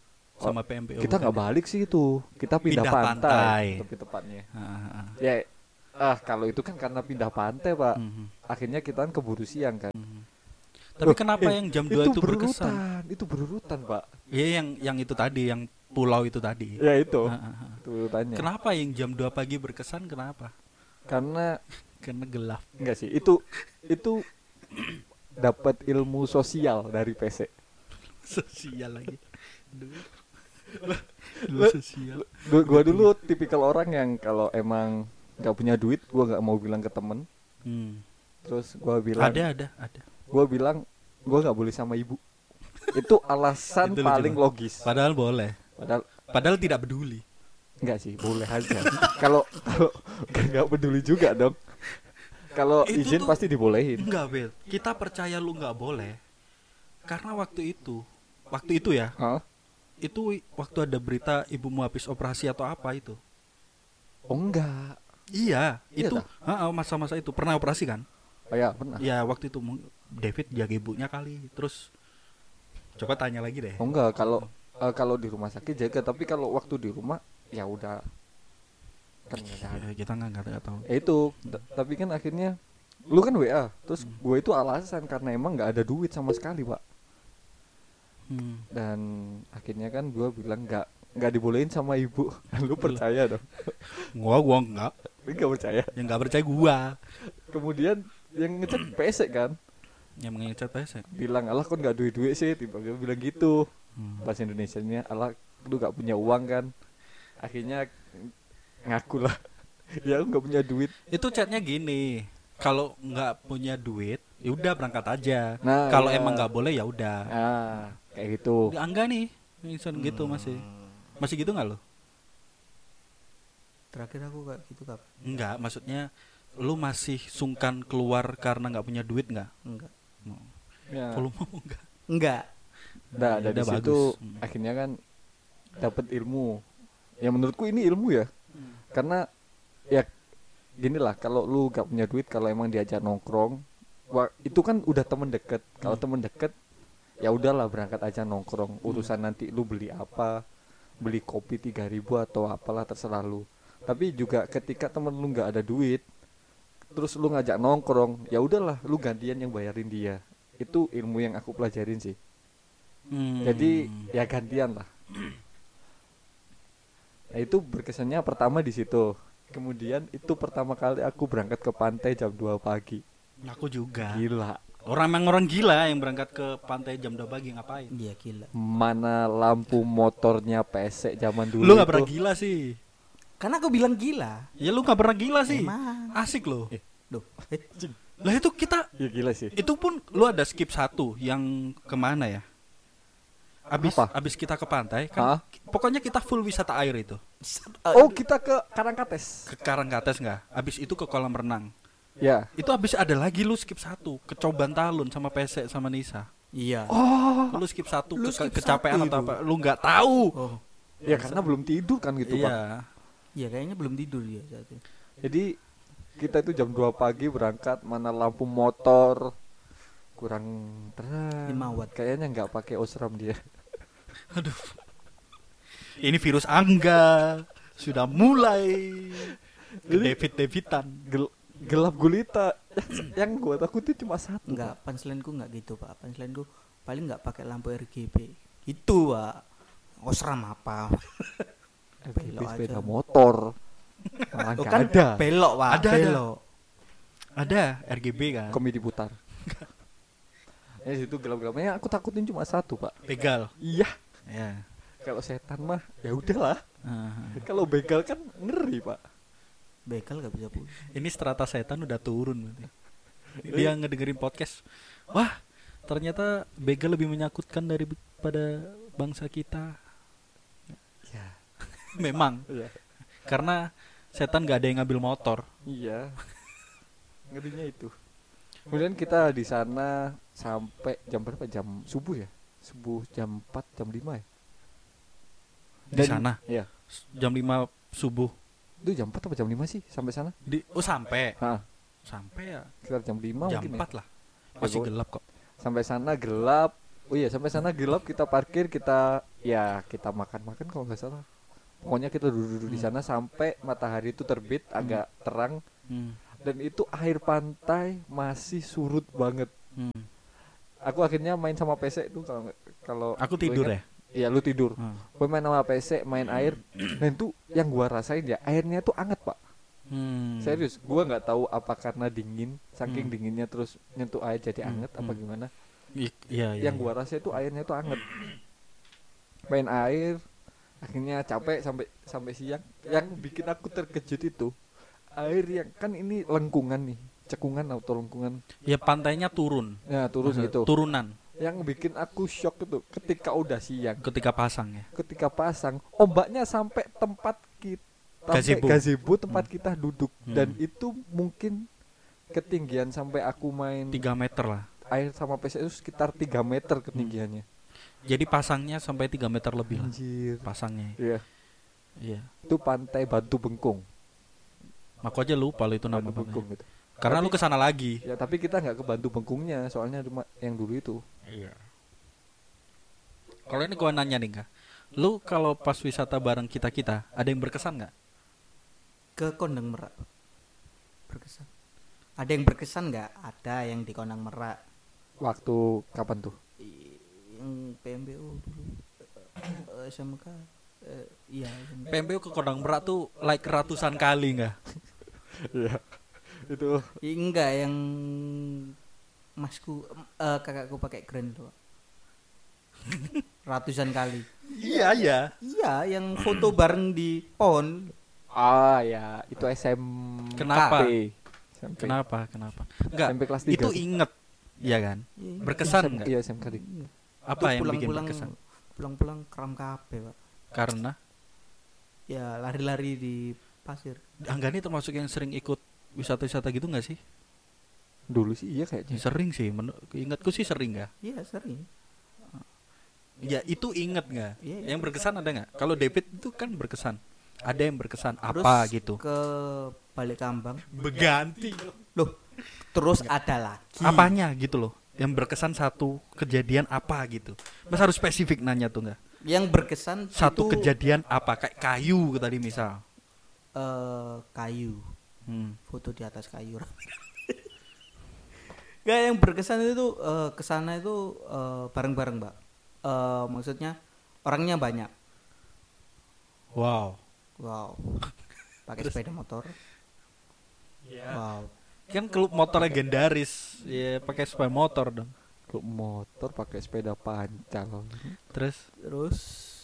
sama P M P O. Kita nggak balik sih itu, kita pindah, Pindah pantai, pantai. lebih tepatnya. Heeh. Ya, ah kalau itu kan karena pindah pantai pak, Mhm. akhirnya kita kan keburu siang kan. Mhm. Tapi Loh, kenapa eh, yang jam dua itu, berkesan? berurutan, itu berurutan pak. Iya yang yang itu tadi, yang pulau itu tadi. Ya itu, Heeh. itu urutannya. Kenapa yang jam dua pagi berkesan? Kenapa? Karena Karena gelap. enggak sih, itu itu dapat ilmu sosial dari P C. Sosial lagi. Dulu. Dulu Lu- sosial. Gua, gua dulu tipikal orang yang kalau emang nggak punya duit, gua nggak mau bilang ke temen. Hmm. Terus gua bilang, Ada ada ada. gua bilang gua nggak boleh sama ibu. Itu alasan Itu lucu paling banget. logis. Padahal boleh. Padahal Padahal tidak peduli. enggak sih, boleh aja. Kalau kalau nggak peduli juga dong. Kalau Itu izin tuh- pasti dibolehin. Enggak, Bel. Kita percaya lu nggak boleh. Karena waktu itu, waktu itu ya, Hah? itu waktu ada berita ibumu habis operasi atau apa itu. Oh enggak. Iya, Iya itu dah? heeh, masa-masa itu pernah operasi kan? Oh ya, pernah. Ya waktu itu mung- David jaga ibunya kali. Terus coba tanya lagi deh. Oh enggak, kalau eh, kalau di rumah sakit jaga, tapi kalau waktu di rumah ya udah kan nggak ada. Ya, kita nggak nggak tahu. Ya itu, t- tapi kan akhirnya lu kan W A, terus gue itu alasan karena emang nggak ada duit sama sekali pak. Hmm. Dan akhirnya kan gue bilang nggak nggak dibolehin sama ibu. Lu percaya dong? Gua gua enggak. Lu nggak percaya. Yang nggak percaya gua. Kemudian yang ngecek P C kan Yang mengecat pesek. bilang, alah kok nggak duit duit sih, tiba-tiba bilang gitu. Hmm. Bahasa Indonesianya, alah lu nggak punya uang kan. Akhirnya ngaku lah. Ya aku nggak punya duit. Itu chatnya gini. Kalau nggak punya duit, ya udah berangkat aja. Nah, Kalau iya. emang nggak boleh ya udah. Ah, kayak gitu. Ya, enggak nih. Insan gitu masih. Masih gitu nggak lo? Terakhir aku kayak gitu kap. Enggak, maksudnya lu masih sungkan keluar karena nggak punya duit nggak? Enggak. Ya. Kalau mau enggak. Enggak. Nah, Ya dari udah, situ bagus. Hmm. akhirnya kan dapat ilmu. Ya menurutku ini ilmu ya. Karena ya gini lah, kalau lu gak punya duit, kalau emang diajak nongkrong, wah, itu kan udah temen deket. Kalau temen deket, ya udahlah berangkat aja nongkrong. Urusan nanti lu beli apa, beli kopi tiga ribu atau apalah terserah lu. Tapi juga ketika temen lu nggak ada duit, terus lu ngajak nongkrong, ya udahlah, lu gantian yang bayarin dia. Itu ilmu yang aku pelajarin sih. Hmm. Jadi ya gantian lah. Nah, itu berkesannya pertama di situ. Kemudian itu pertama kali aku berangkat ke pantai jam dua pagi. Aku juga. Gila. Orang emang orang gila yang berangkat ke pantai jam dua pagi ngapain? Iya gila. Mana lampu motornya pesek zaman dulu. Lu nggak itu. pernah gila sih. Karena aku bilang gila. Ya lu nggak pernah gila sih. Emang. Asik loh. Eh. Duh. Eh, Lah itu kita Ya gila sih. itu pun lu ada skip satu yang kemana ya? Abis Apa? abis kita ke pantai kan, Hah? ki- pokoknya kita full wisata air itu. Oh, kita ke Karangkates. Ke Karangkates nggak? Abis itu ke kolam renang. Ya. Itu abis ada lagi lu skip satu ke Coban Talun sama Pesek sama Nisa. Iya. Oh. Lu skip satu Lu ke, skip kecapean satu atau itu. apa? Lu nggak tahu. Oh. Ya karena belum tidur kan gitu, Pak. Iya. Iya kayaknya belum tidur dia saat itu. Jadi kita itu jam dua pagi berangkat, mana lampu motor kurang terang. lima watt. Kayaknya nggak pakai osram dia. Aduh. Ini virus Angga sudah mulai. David Davidan. Gel- gelap gulita. Yang gua takutin cuma satu. Enggak, punchline-ku enggak gitu, Pak. Punchline-ku paling enggak pakai lampu R G B. Itu, Pak. Osram apa? Pak. belok sepeda aja. motor. Malah Oh, nggak kan ada. belok, Pak. Ada, ada. belok. Ada R G B kan? Komedi putar. Ya situ gelap-gelapnya aku takutin cuma satu, Pak. Begal. Iya. Ya. Kalau setan mah ya udahlah. Ah. Kalau begal kan ngeri, Pak. Begal enggak bisa pulang. Ini strata setan udah turun berarti. Dia ngedengerin podcast. Wah, ternyata begal lebih menyakutkan daripada bangsa kita. Ya. Memang, Iya. karena setan gak ada yang ngambil motor. Iya. Ngerinya itu. Kemudian kita di sana sampai jam berapa? Jam subuh ya? Subuh jam empat, jam lima ya? Di Dan- sana Iya. jam lima subuh. Itu jam empat atau jam lima sih sampai sana? Di oh sampai. Hah, Sampai ya sekitar jam lima jam mungkin empat ya. lah. Masih Ya, gelap kok. Sampai sana gelap. Oh iya, sampai sana gelap kita parkir, kita ya kita makan-makan kalau nggak salah. Pokoknya kita duduk-duduk di Hmm. sana sampai matahari itu terbit agak terang, Hmm. dan itu air pantai masih surut banget. Hmm. Aku akhirnya main sama P C itu kalau kalau Aku lu tidur ingat. ya. Iya, lu tidur. Hmm. Gue main sama P C, main air, dan itu yang gua rasain ya airnya tuh anget pak. Hmm. Serius, gua nggak tahu apa karena dingin, saking Hmm. dinginnya terus nyentuh air jadi Hmm. anget apa Hmm. gimana. I- Iya, iya. Yang gua rasa itu airnya tuh anget. Main air, akhirnya capek sampai sampai siang. Yang bikin aku terkejut itu air yang kan ini lengkungan nih, cekungan atau lengkungan. Ya pantainya turun. Ya turun Maksud- gitu. Turunan Yang bikin aku shock itu ketika udah siang, ketika pasang ya. ketika pasang ombaknya sampai tempat kita Gazebo. gazebo tempat kita duduk, Hmm. dan itu mungkin ketinggian sampai aku main tiga meter lah. air sama P C itu sekitar tiga meter ketinggiannya. Jadi pasangnya sampai tiga meter lebih lah. Anjir. Pasangnya. Iya, Iya. itu pantai Batu Bengkung. Aku aja lupa lo itu nama Batu pantainya. Bengkung gitu. Karena Tapi- lu kesana lagi. Ya tapi kita nggak ke Batu Bengkungnya, soalnya cuma yang dulu itu. Iya. Kalau ini gua nanya nih kak, lu kalau pas wisata bareng kita kita ada yang berkesan nggak? Ke Kondang Merak berkesan. Ada yang berkesan nggak? Ada yang di Kondang Merak. Waktu kapan tuh? I- Yang P M B U dulu. Eh, S M K. Eh, iya. S M K. P M B U ke Kodang Merak tuh like ratusan kali nggak? Iya. Itu I- enggak yang masku eh, kakakku pakai grand itu. Pak. Ratusan kali. Iya iya. Iya, yang foto bareng di pohon. ah ya, itu S M P. Kenapa? S M P. Kenapa? Kenapa? Enggak. S M P kelas tiga Itu sih. inget, iya kan? Iya, Berkesan S M P, nggak? Iya, S M K. iya. Apa Itu yang bikin pulang-pulang- berkesan? Pulang-pulang kram kabeh, Pak. Karena Ya, lari-lari di pasir. Angga ini termasuk yang sering ikut wisata-wisata gitu nggak sih? Dulu sih iya kayaknya. Sering sih, menu- ingatku sih sering nggak? Iya, sering. Ya itu inget nggak? Iya, iya. Yang berkesan ada nggak? Kalau David itu kan berkesan. Ada yang berkesan Terus apa gitu? ke Balik Kambang. Berganti. Loh, terus ada lagi. Apanya gitu loh? Yang berkesan satu kejadian apa gitu? Mas harus spesifik nanya tuh nggak? Yang berkesan Satu itu, kejadian apa? Kayak kayu tadi misal. eh, kayu. Hmm. Foto di atas kayu. Gak, yang berkesan itu eh, kesana itu eh, bareng-bareng, Mbak. Eh, maksudnya orangnya banyak. Wow. Wow. Pakai sepeda motor. Wow. Kan klub motor legendaris. Ya pakai sepeda motor dong. Klub motor pakai sepeda pancal. Terus Terus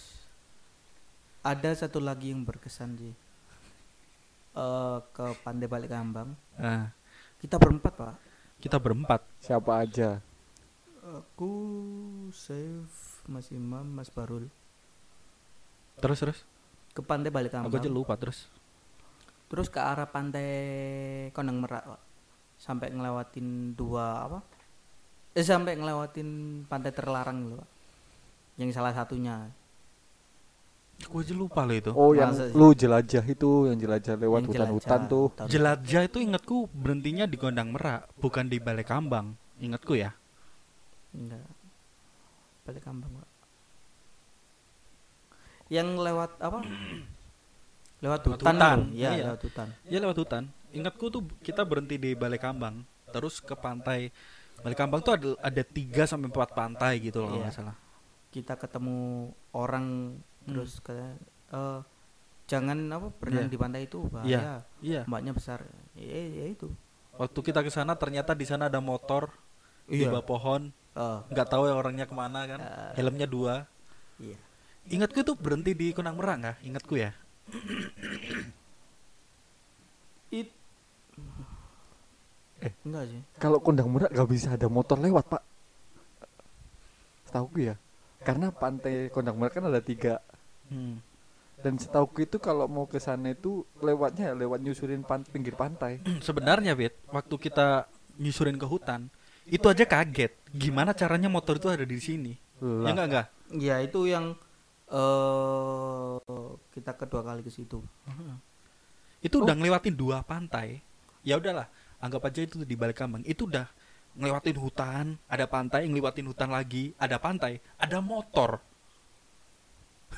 ada satu lagi yang berkesan sih. Eh, ke Pantai Balik Kambang. ah, Kita berempat, Pak. kita berempat. Siapa aja? Aku, Saif, Mas Imam, Mas Barul. Terus terus. Ke Pantai Balik Aku Kambang. aja lupa terus. Terus ke arah Pantai Kondang Merak, Pak. Sampai ngelewatin dua apa? Eh sampai ngelewatin pantai terlarang gitu, Pak. Yang salah satunya. Aku aja lupa loh itu. Oh, yang Masa sih? lu jelajah itu, yang jelajah lewat Yang hutan-hutan jelajah, tuh. hutan. Jelajah itu ingatku berhentinya di Gondang Merak, bukan di Balai Kambang. Ingatku ya. Enggak. Balik Kambang, Pak. Yang lewat apa? lewat Lewat hutan. hutan, tuh. Iya, iya. lewat hutan. Ya lewat hutan. Ingatku tuh kita berhenti di Balai Kambang, terus ke pantai. Balai Kambang tuh ada ada tiga sampai empat pantai gitu loh kalau Iya. nggak salah. Kita ketemu orang terus ke eh, jangan apa berenang Iya. di pantai itu bahaya. Iya. Iya. Mbaknya besar. Ya, ya itu. Waktu kita ke sana ternyata di sana ada motor di Iya. bawah pohon. Oh, Nggak tahu ya orangnya kemana kan. Eh. Helmnya dua. iya. Ingatku itu berhenti di Gondang Merak nggak? Ingatku ya. It Eh. enggak sih. Kalau Kondang Merak gak bisa ada motor lewat, Pak. Setauku ya. Karena pantai Kondang Merak kan ada tiga. Hmm. Dan setauku itu kalau mau ke sana itu lewatnya lewat nyusurin pan- pinggir pantai. Sebenarnya, Fit, waktu kita nyusurin ke hutan, itu aja kaget. Gimana caranya motor itu ada di sini? Ya Lah, enggak enggak? Ya itu yang eh kita kedua kali ke situ. Itu Oh. udah ngelewatin dua pantai. Ya udahlah, anggap aja itu di Balai Kambang. Itu udah ngelewatin hutan, ada pantai, ngelewatin hutan lagi, ada pantai, ada motor.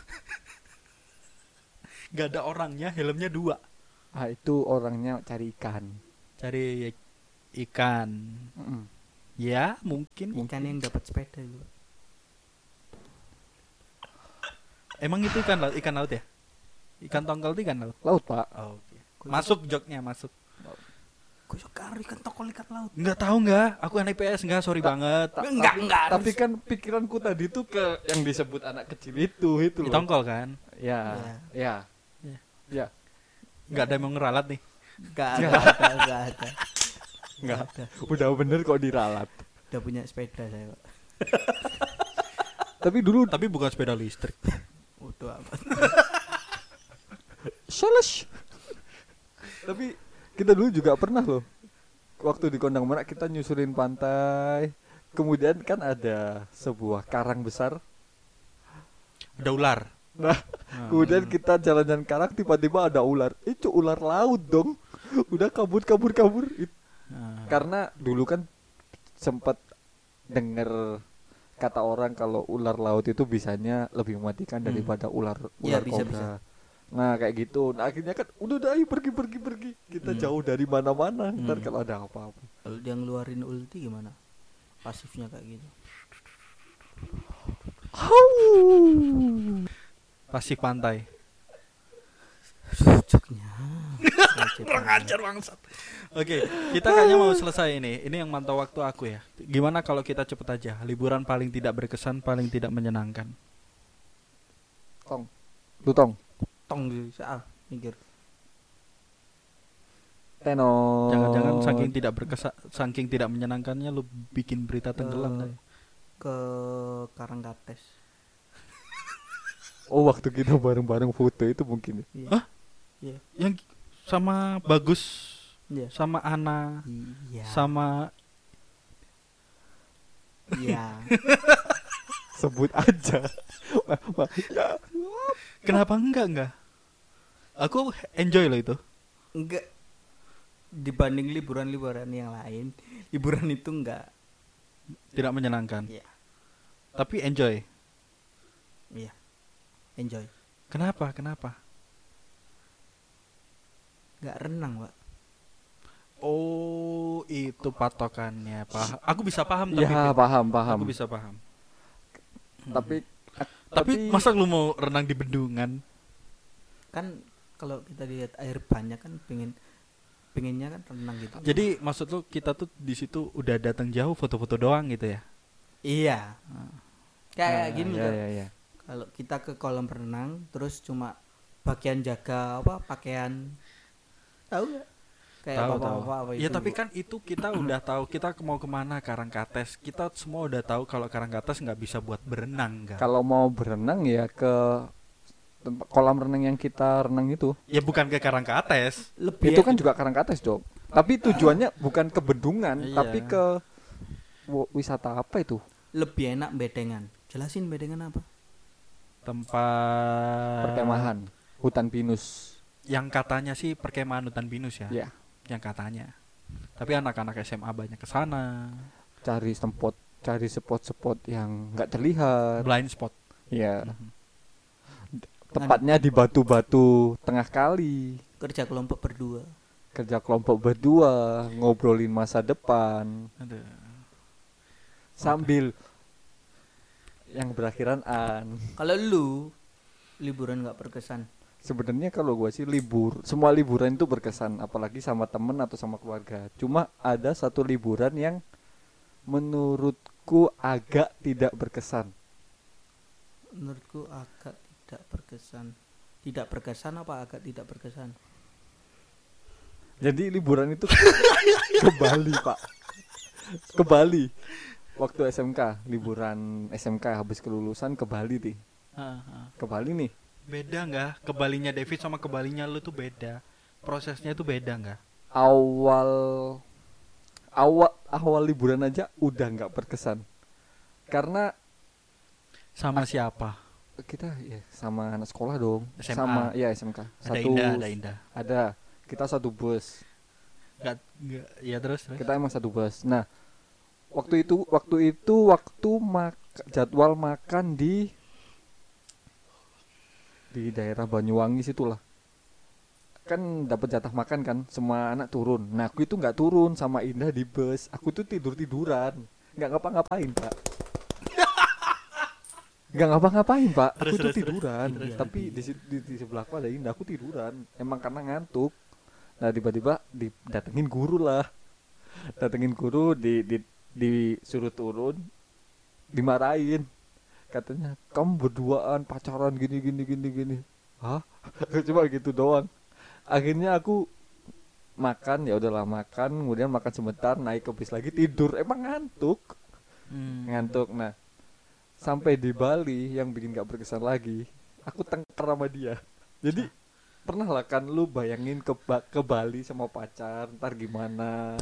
Nggak ada orangnya, helmnya dua. Ah itu orangnya cari ikan. Cari ikan. Mm-mm. Ya, mungkin. Ikan yang dapat sepeda itu. Emang itu ikan laut, ikan laut ya? Ikan tongkol itu ikan laut. Laut pak. Oh, oke. Masuk joknya, masuk. Kok suka ikan tokol ikan laut? Enggak tahu enggak? Aku anak I P S enggak, sorry Ta- banget. Ta- Enggak, tapi, enggak Tapi harus. kan pikiranku tadi tuh ke yang disebut anak kecil itu itu Di loh. tongkol kan? Ya, ya, Ya. ya. Enggak ada yang mau ngeralat nih. Enggak ada, enggak ada, enggak ada. Enggak. ada. Udah bener kok diralat. Udah punya sepeda saya, Pak. Tapi dulu Tapi bukan sepeda listrik. Udah amat. Shalash. Tapi kita dulu juga pernah loh. Waktu di Kondang Merak kita nyusurin pantai. Kemudian kan ada sebuah karang besar. Ada ular. Nah, kemudian kita jalan-jalan karang tiba-tiba ada ular. Itu ular laut dong. Udah kabur kabur kabur. It- Nah, Karena dulu kan sempat denger kata orang kalau ular laut itu bisanya lebih mematikan Hmm. daripada ular Iya, ular bisa, kobra. bisa. Nah kayak gitu. Nah akhirnya kan udah dah ayo pergi pergi pergi. Kita Hmm. jauh dari mana-mana. Ntar Hmm. kalau ada apa-apa. Kalau dia ngeluarin ulti gimana? Pasifnya kayak gitu. pasif pantai. Cocoknya. Kurang ajar bangsat. Oke, kita kayaknya mau selesai ini. Ini yang mantau waktu aku ya. Gimana kalau kita cepet aja? Liburan paling tidak berkesan, paling tidak menyenangkan. Tong, lu tong. Tong di saat mikir. Tenor. Jangan-jangan saking tidak berkesan, saking tidak menyenangkannya lu bikin berita tenggelam. Eh, Day. Ke Karangkates. Oh waktu kita bareng-bareng foto itu mungkin. Iya. Hah? Iya. Yang sama Bagus, Iya. sama Ana, Iya. sama Iya. Sebut aja. Ma- ma- ya. kenapa enggak enggak? Aku enjoy loh itu. Enggak, dibanding liburan-liburan yang lain, liburan itu enggak. Tidak menyenangkan. Iya. Tapi enjoy. Iya. Enjoy. Kenapa? Kenapa? Enggak renang, Pak. Oh, itu patokannya. Paham. Aku bisa paham tapi Ya Fit. paham paham. Aku bisa paham. Tapi Tapi masa lu mau renang di bendungan? Kan kalau kita lihat air banyak kan pengen pengennya kan renang gitu. Jadi maksud lu kita tuh di situ udah datang jauh foto-foto doang gitu ya? Iya. Kayak Ah, gini ya, loh. ya, ya. Kalau kita ke kolam renang terus cuma bagian jaga apa pakaian, tahu nggak? Kayak Tahu apa tahu. apa apa Ya tapi kan itu kita udah tahu kita mau kemana Karangkates. Kita semua udah tahu kalau Karangkates nggak bisa buat berenang kan? Kalau mau berenang ya ke tempat kolam renang yang kita renang itu. Ya bukan ke Karangkates. lebih Itu kan juga Karangkates, Dok. Tapi tujuannya bukan ke bendungan, Iya. tapi ke w- wisata apa itu? lebih enak bedengan. Jelasin bedengan apa? Tempat Perkemahan, hutan pinus. yang katanya sih perkemahan hutan pinus ya. Ya, Yang katanya. Tapi anak-anak S M A banyak ke sana. cari spot, cari spot-spot yang nggak terlihat. Blind spot. Ya, Mhm. tepatnya di batu-batu tengah kali. Kerja kelompok berdua. Kerja kelompok berdua, ngobrolin masa depan Aduh. sambil yang berakhiran an. Kalau lu liburan nggak berkesan, Sebenarnya kalau gua sih libur, semua liburan itu berkesan, apalagi sama temen atau sama keluarga. Cuma ada satu liburan yang menurutku agak tidak berkesan. menurutku agak tidak berkesan. Tidak berkesan apa agak tidak berkesan? Jadi liburan itu ke Bali, Pak. Ke Bali. Waktu S M K, liburan S M K habis kelulusan ke Bali nih. Ah, ah. Ke Bali nih. Beda nggak? Kebalinya David sama kebalinya lu tuh beda. Prosesnya tuh beda nggak? Awal awal awal liburan aja udah nggak berkesan. Karena Sama siapa? kita ya sama anak sekolah dong. S M A. Sama ya S M K. Ada Indah, ada Indah. Ada. Kita satu bus. Nggak, nggak. Ya terus, terus. Kita emang satu bus. Nah, waktu itu waktu itu waktu mak jadwal makan di di daerah Banyuwangi situlah. Kan dapat jatah makan kan, semua anak turun. Nah, aku itu nggak turun sama Indah di bus. Aku tuh tidur-tiduran, nggak ngapa-ngapain, Pak. Nggak ngapa-ngapain, Pak. Aku Terus, tuh terus, terus. tiduran. Terus. Tapi di, si- di, di sebelahku ada Indah, aku tiduran. Emang karena ngantuk. Nah, tiba-tiba didatengin guru lah. Datengin guru, di, di disuruh turun, dimarahin. Katanya, kamu berduaan pacaran gini gini gini gini. Hah? Cuma gitu doang. Akhirnya aku makan, ya udahlah makan, kemudian makan sebentar, naik ke bis lagi, tidur. Emang ngantuk. Hmm. Ngantuk. Nah, sampai di Bali yang bikin gak berkesan lagi, aku tengkar sama dia. Jadi pernah lah kan lu bayangin ke ba- ke Bali sama pacar, ntar gimana?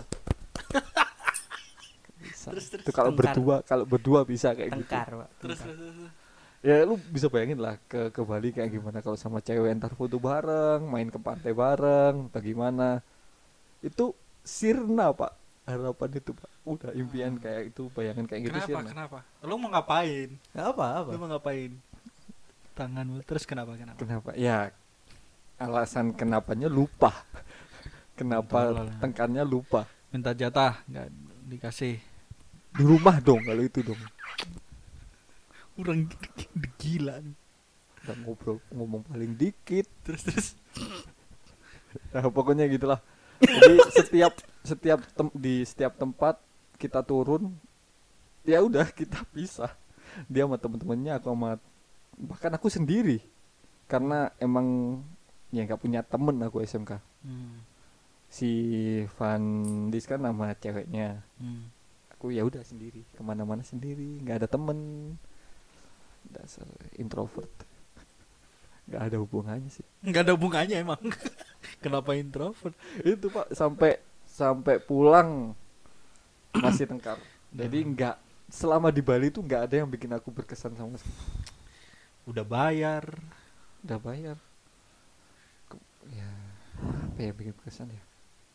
Bisa. Terus, terus. Itu kalau Tengkar. berdua, kalau berdua bisa kayak gitu. Tengkar, Pak. Terus, Tengkar. terus, terus. Ya lu bisa bayangin lah ke ke Bali kayak gimana kalau sama cewek, ntar foto bareng, main ke pantai bareng, atau gimana. Itu sirna, Pak. Harapan itu, Pak. Udah impian kayak itu, bayangan kayak gitu Kenapa? sirna. Kenapa? Lu mau ngapain? Nggak apa apa. Lu mau ngapain? Tanganmu terus kenapa? Kenapa? Kenapa? Ya alasan kenapanya lupa. Kenapa Tolol. tengkarnya lupa. Minta jatah nggak dikasih. Di rumah dong kalau itu dong. Orang gila nih. Udah ngobrol ngomong paling dikit. Terus terus. Nah, pokoknya gitulah. Jadi setiap setiap tem- di setiap tempat kita turun, ya udah kita pisah. Dia sama temen-temennya, aku sama bahkan aku sendiri. Karena emang ya nggak punya temen aku S M K. Hmm. Si Van Dis kan nama ceweknya. Hmm. Aku ya udah sendiri, kemana-mana sendiri, nggak ada temen. Dasar introvert. Nggak ada hubungannya sih. Nggak ada hubungannya emang. Kenapa introvert? Itu Pak, sampai sampai pulang masih tengkar. Jadi nggak, selama di Bali tuh nggak ada yang bikin aku berkesan sama sekali. Udah bayar. Udah bayar. Ke- Ya apa yang bikin berkesan ya?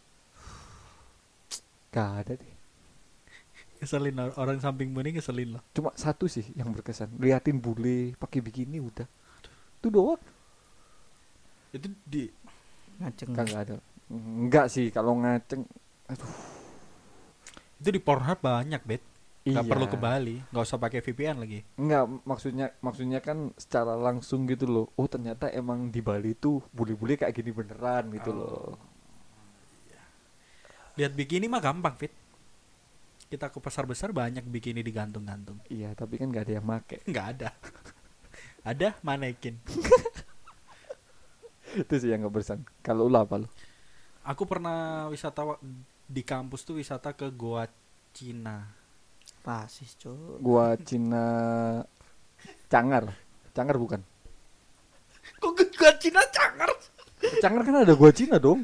Gak ada deh. Keselin or- orang sampingmu ini keselin loh. Cuma satu sih yang berkesan, liatin bule pakai bikini udah. Itu doang. Itu di Ngaceng. Kagak ada. Enggak sih kalau ngaceng. Aduh. itu di Pornhub banyak, Bet. Nggak Iya. perlu ke Bali, nggak usah pakai V P N lagi. Enggak, maksudnya maksudnya kan secara langsung gitu loh. Oh, ternyata emang di Bali tuh bule-bule kayak gini beneran gitu Oh. loh. Lihat bikini mah gampang, Fit. Kita ke pasar besar banyak bikini digantung-gantung. Iya, tapi kan nggak ada yang make. Nggak ada. Ada manekin. Itu sih yang nggak berkesan. Kalau lu apa lu? Aku pernah wisata wa- di kampus tuh wisata ke Goa Cina. Pasis, Cuk. Gua Cina Cangar. Cangar bukan? Kok ke Goa Cina cangar? Cangar kan ada gua Cina dong.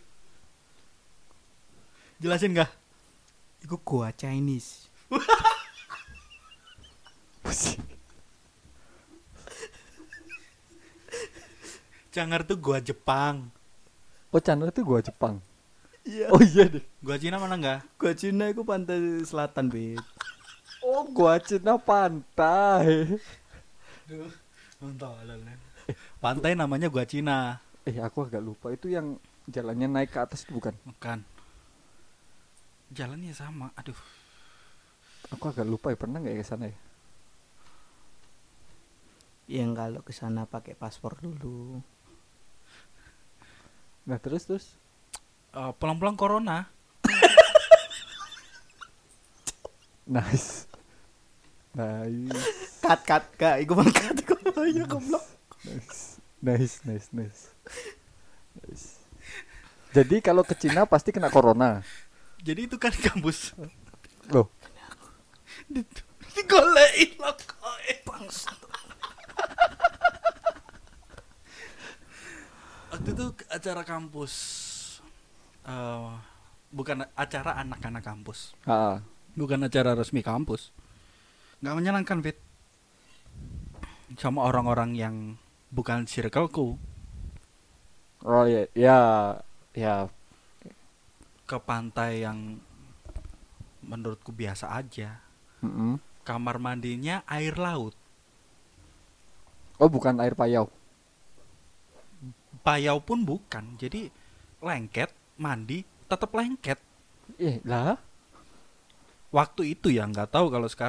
Jelasin nggak? Iku gua Chinese. Cangar tuh Goa Jepang. Oh, Cangar itu gua Jepang. Iya. Oh iya deh. Goa Cina mana nggak? Gua Cina iku pantai selatan, Bet. Oh, gua Cina pantai. Pantai namanya Goa Cina. Eh, aku agak lupa itu yang jalannya naik ke atas itu bukan? Bukan. Jalannya sama. Aduh. Aku agak lupa ya, pernah nggak ya ke sana ya? Yang kalau ke sana pakai paspor dulu. Nah, terus terus Eh, pulang-pulang corona. nice. Nice. Cut cut Kak, iku mah cut iku. Ya goblok. Nice. Nice, nice, nice. Nice. Jadi kalau ke Cina pasti kena corona. Jadi itu kan kampus. Loh, Digolein lo koe. Bangsat. Waktu itu acara kampus. Eh, bukan acara anak-anak kampus. ah, Bukan acara resmi kampus. Nggak menyenangkan, Fit. Sama orang-orang yang bukan circleku. oh ya, ya, ya, Ke pantai yang menurutku biasa aja. mm-mm. Kamar mandinya air laut. Oh bukan air payau. payau pun bukan. Jadi lengket, mandi, tetap lengket. Eh lah, Waktu itu ya nggak tahu kalau sekarang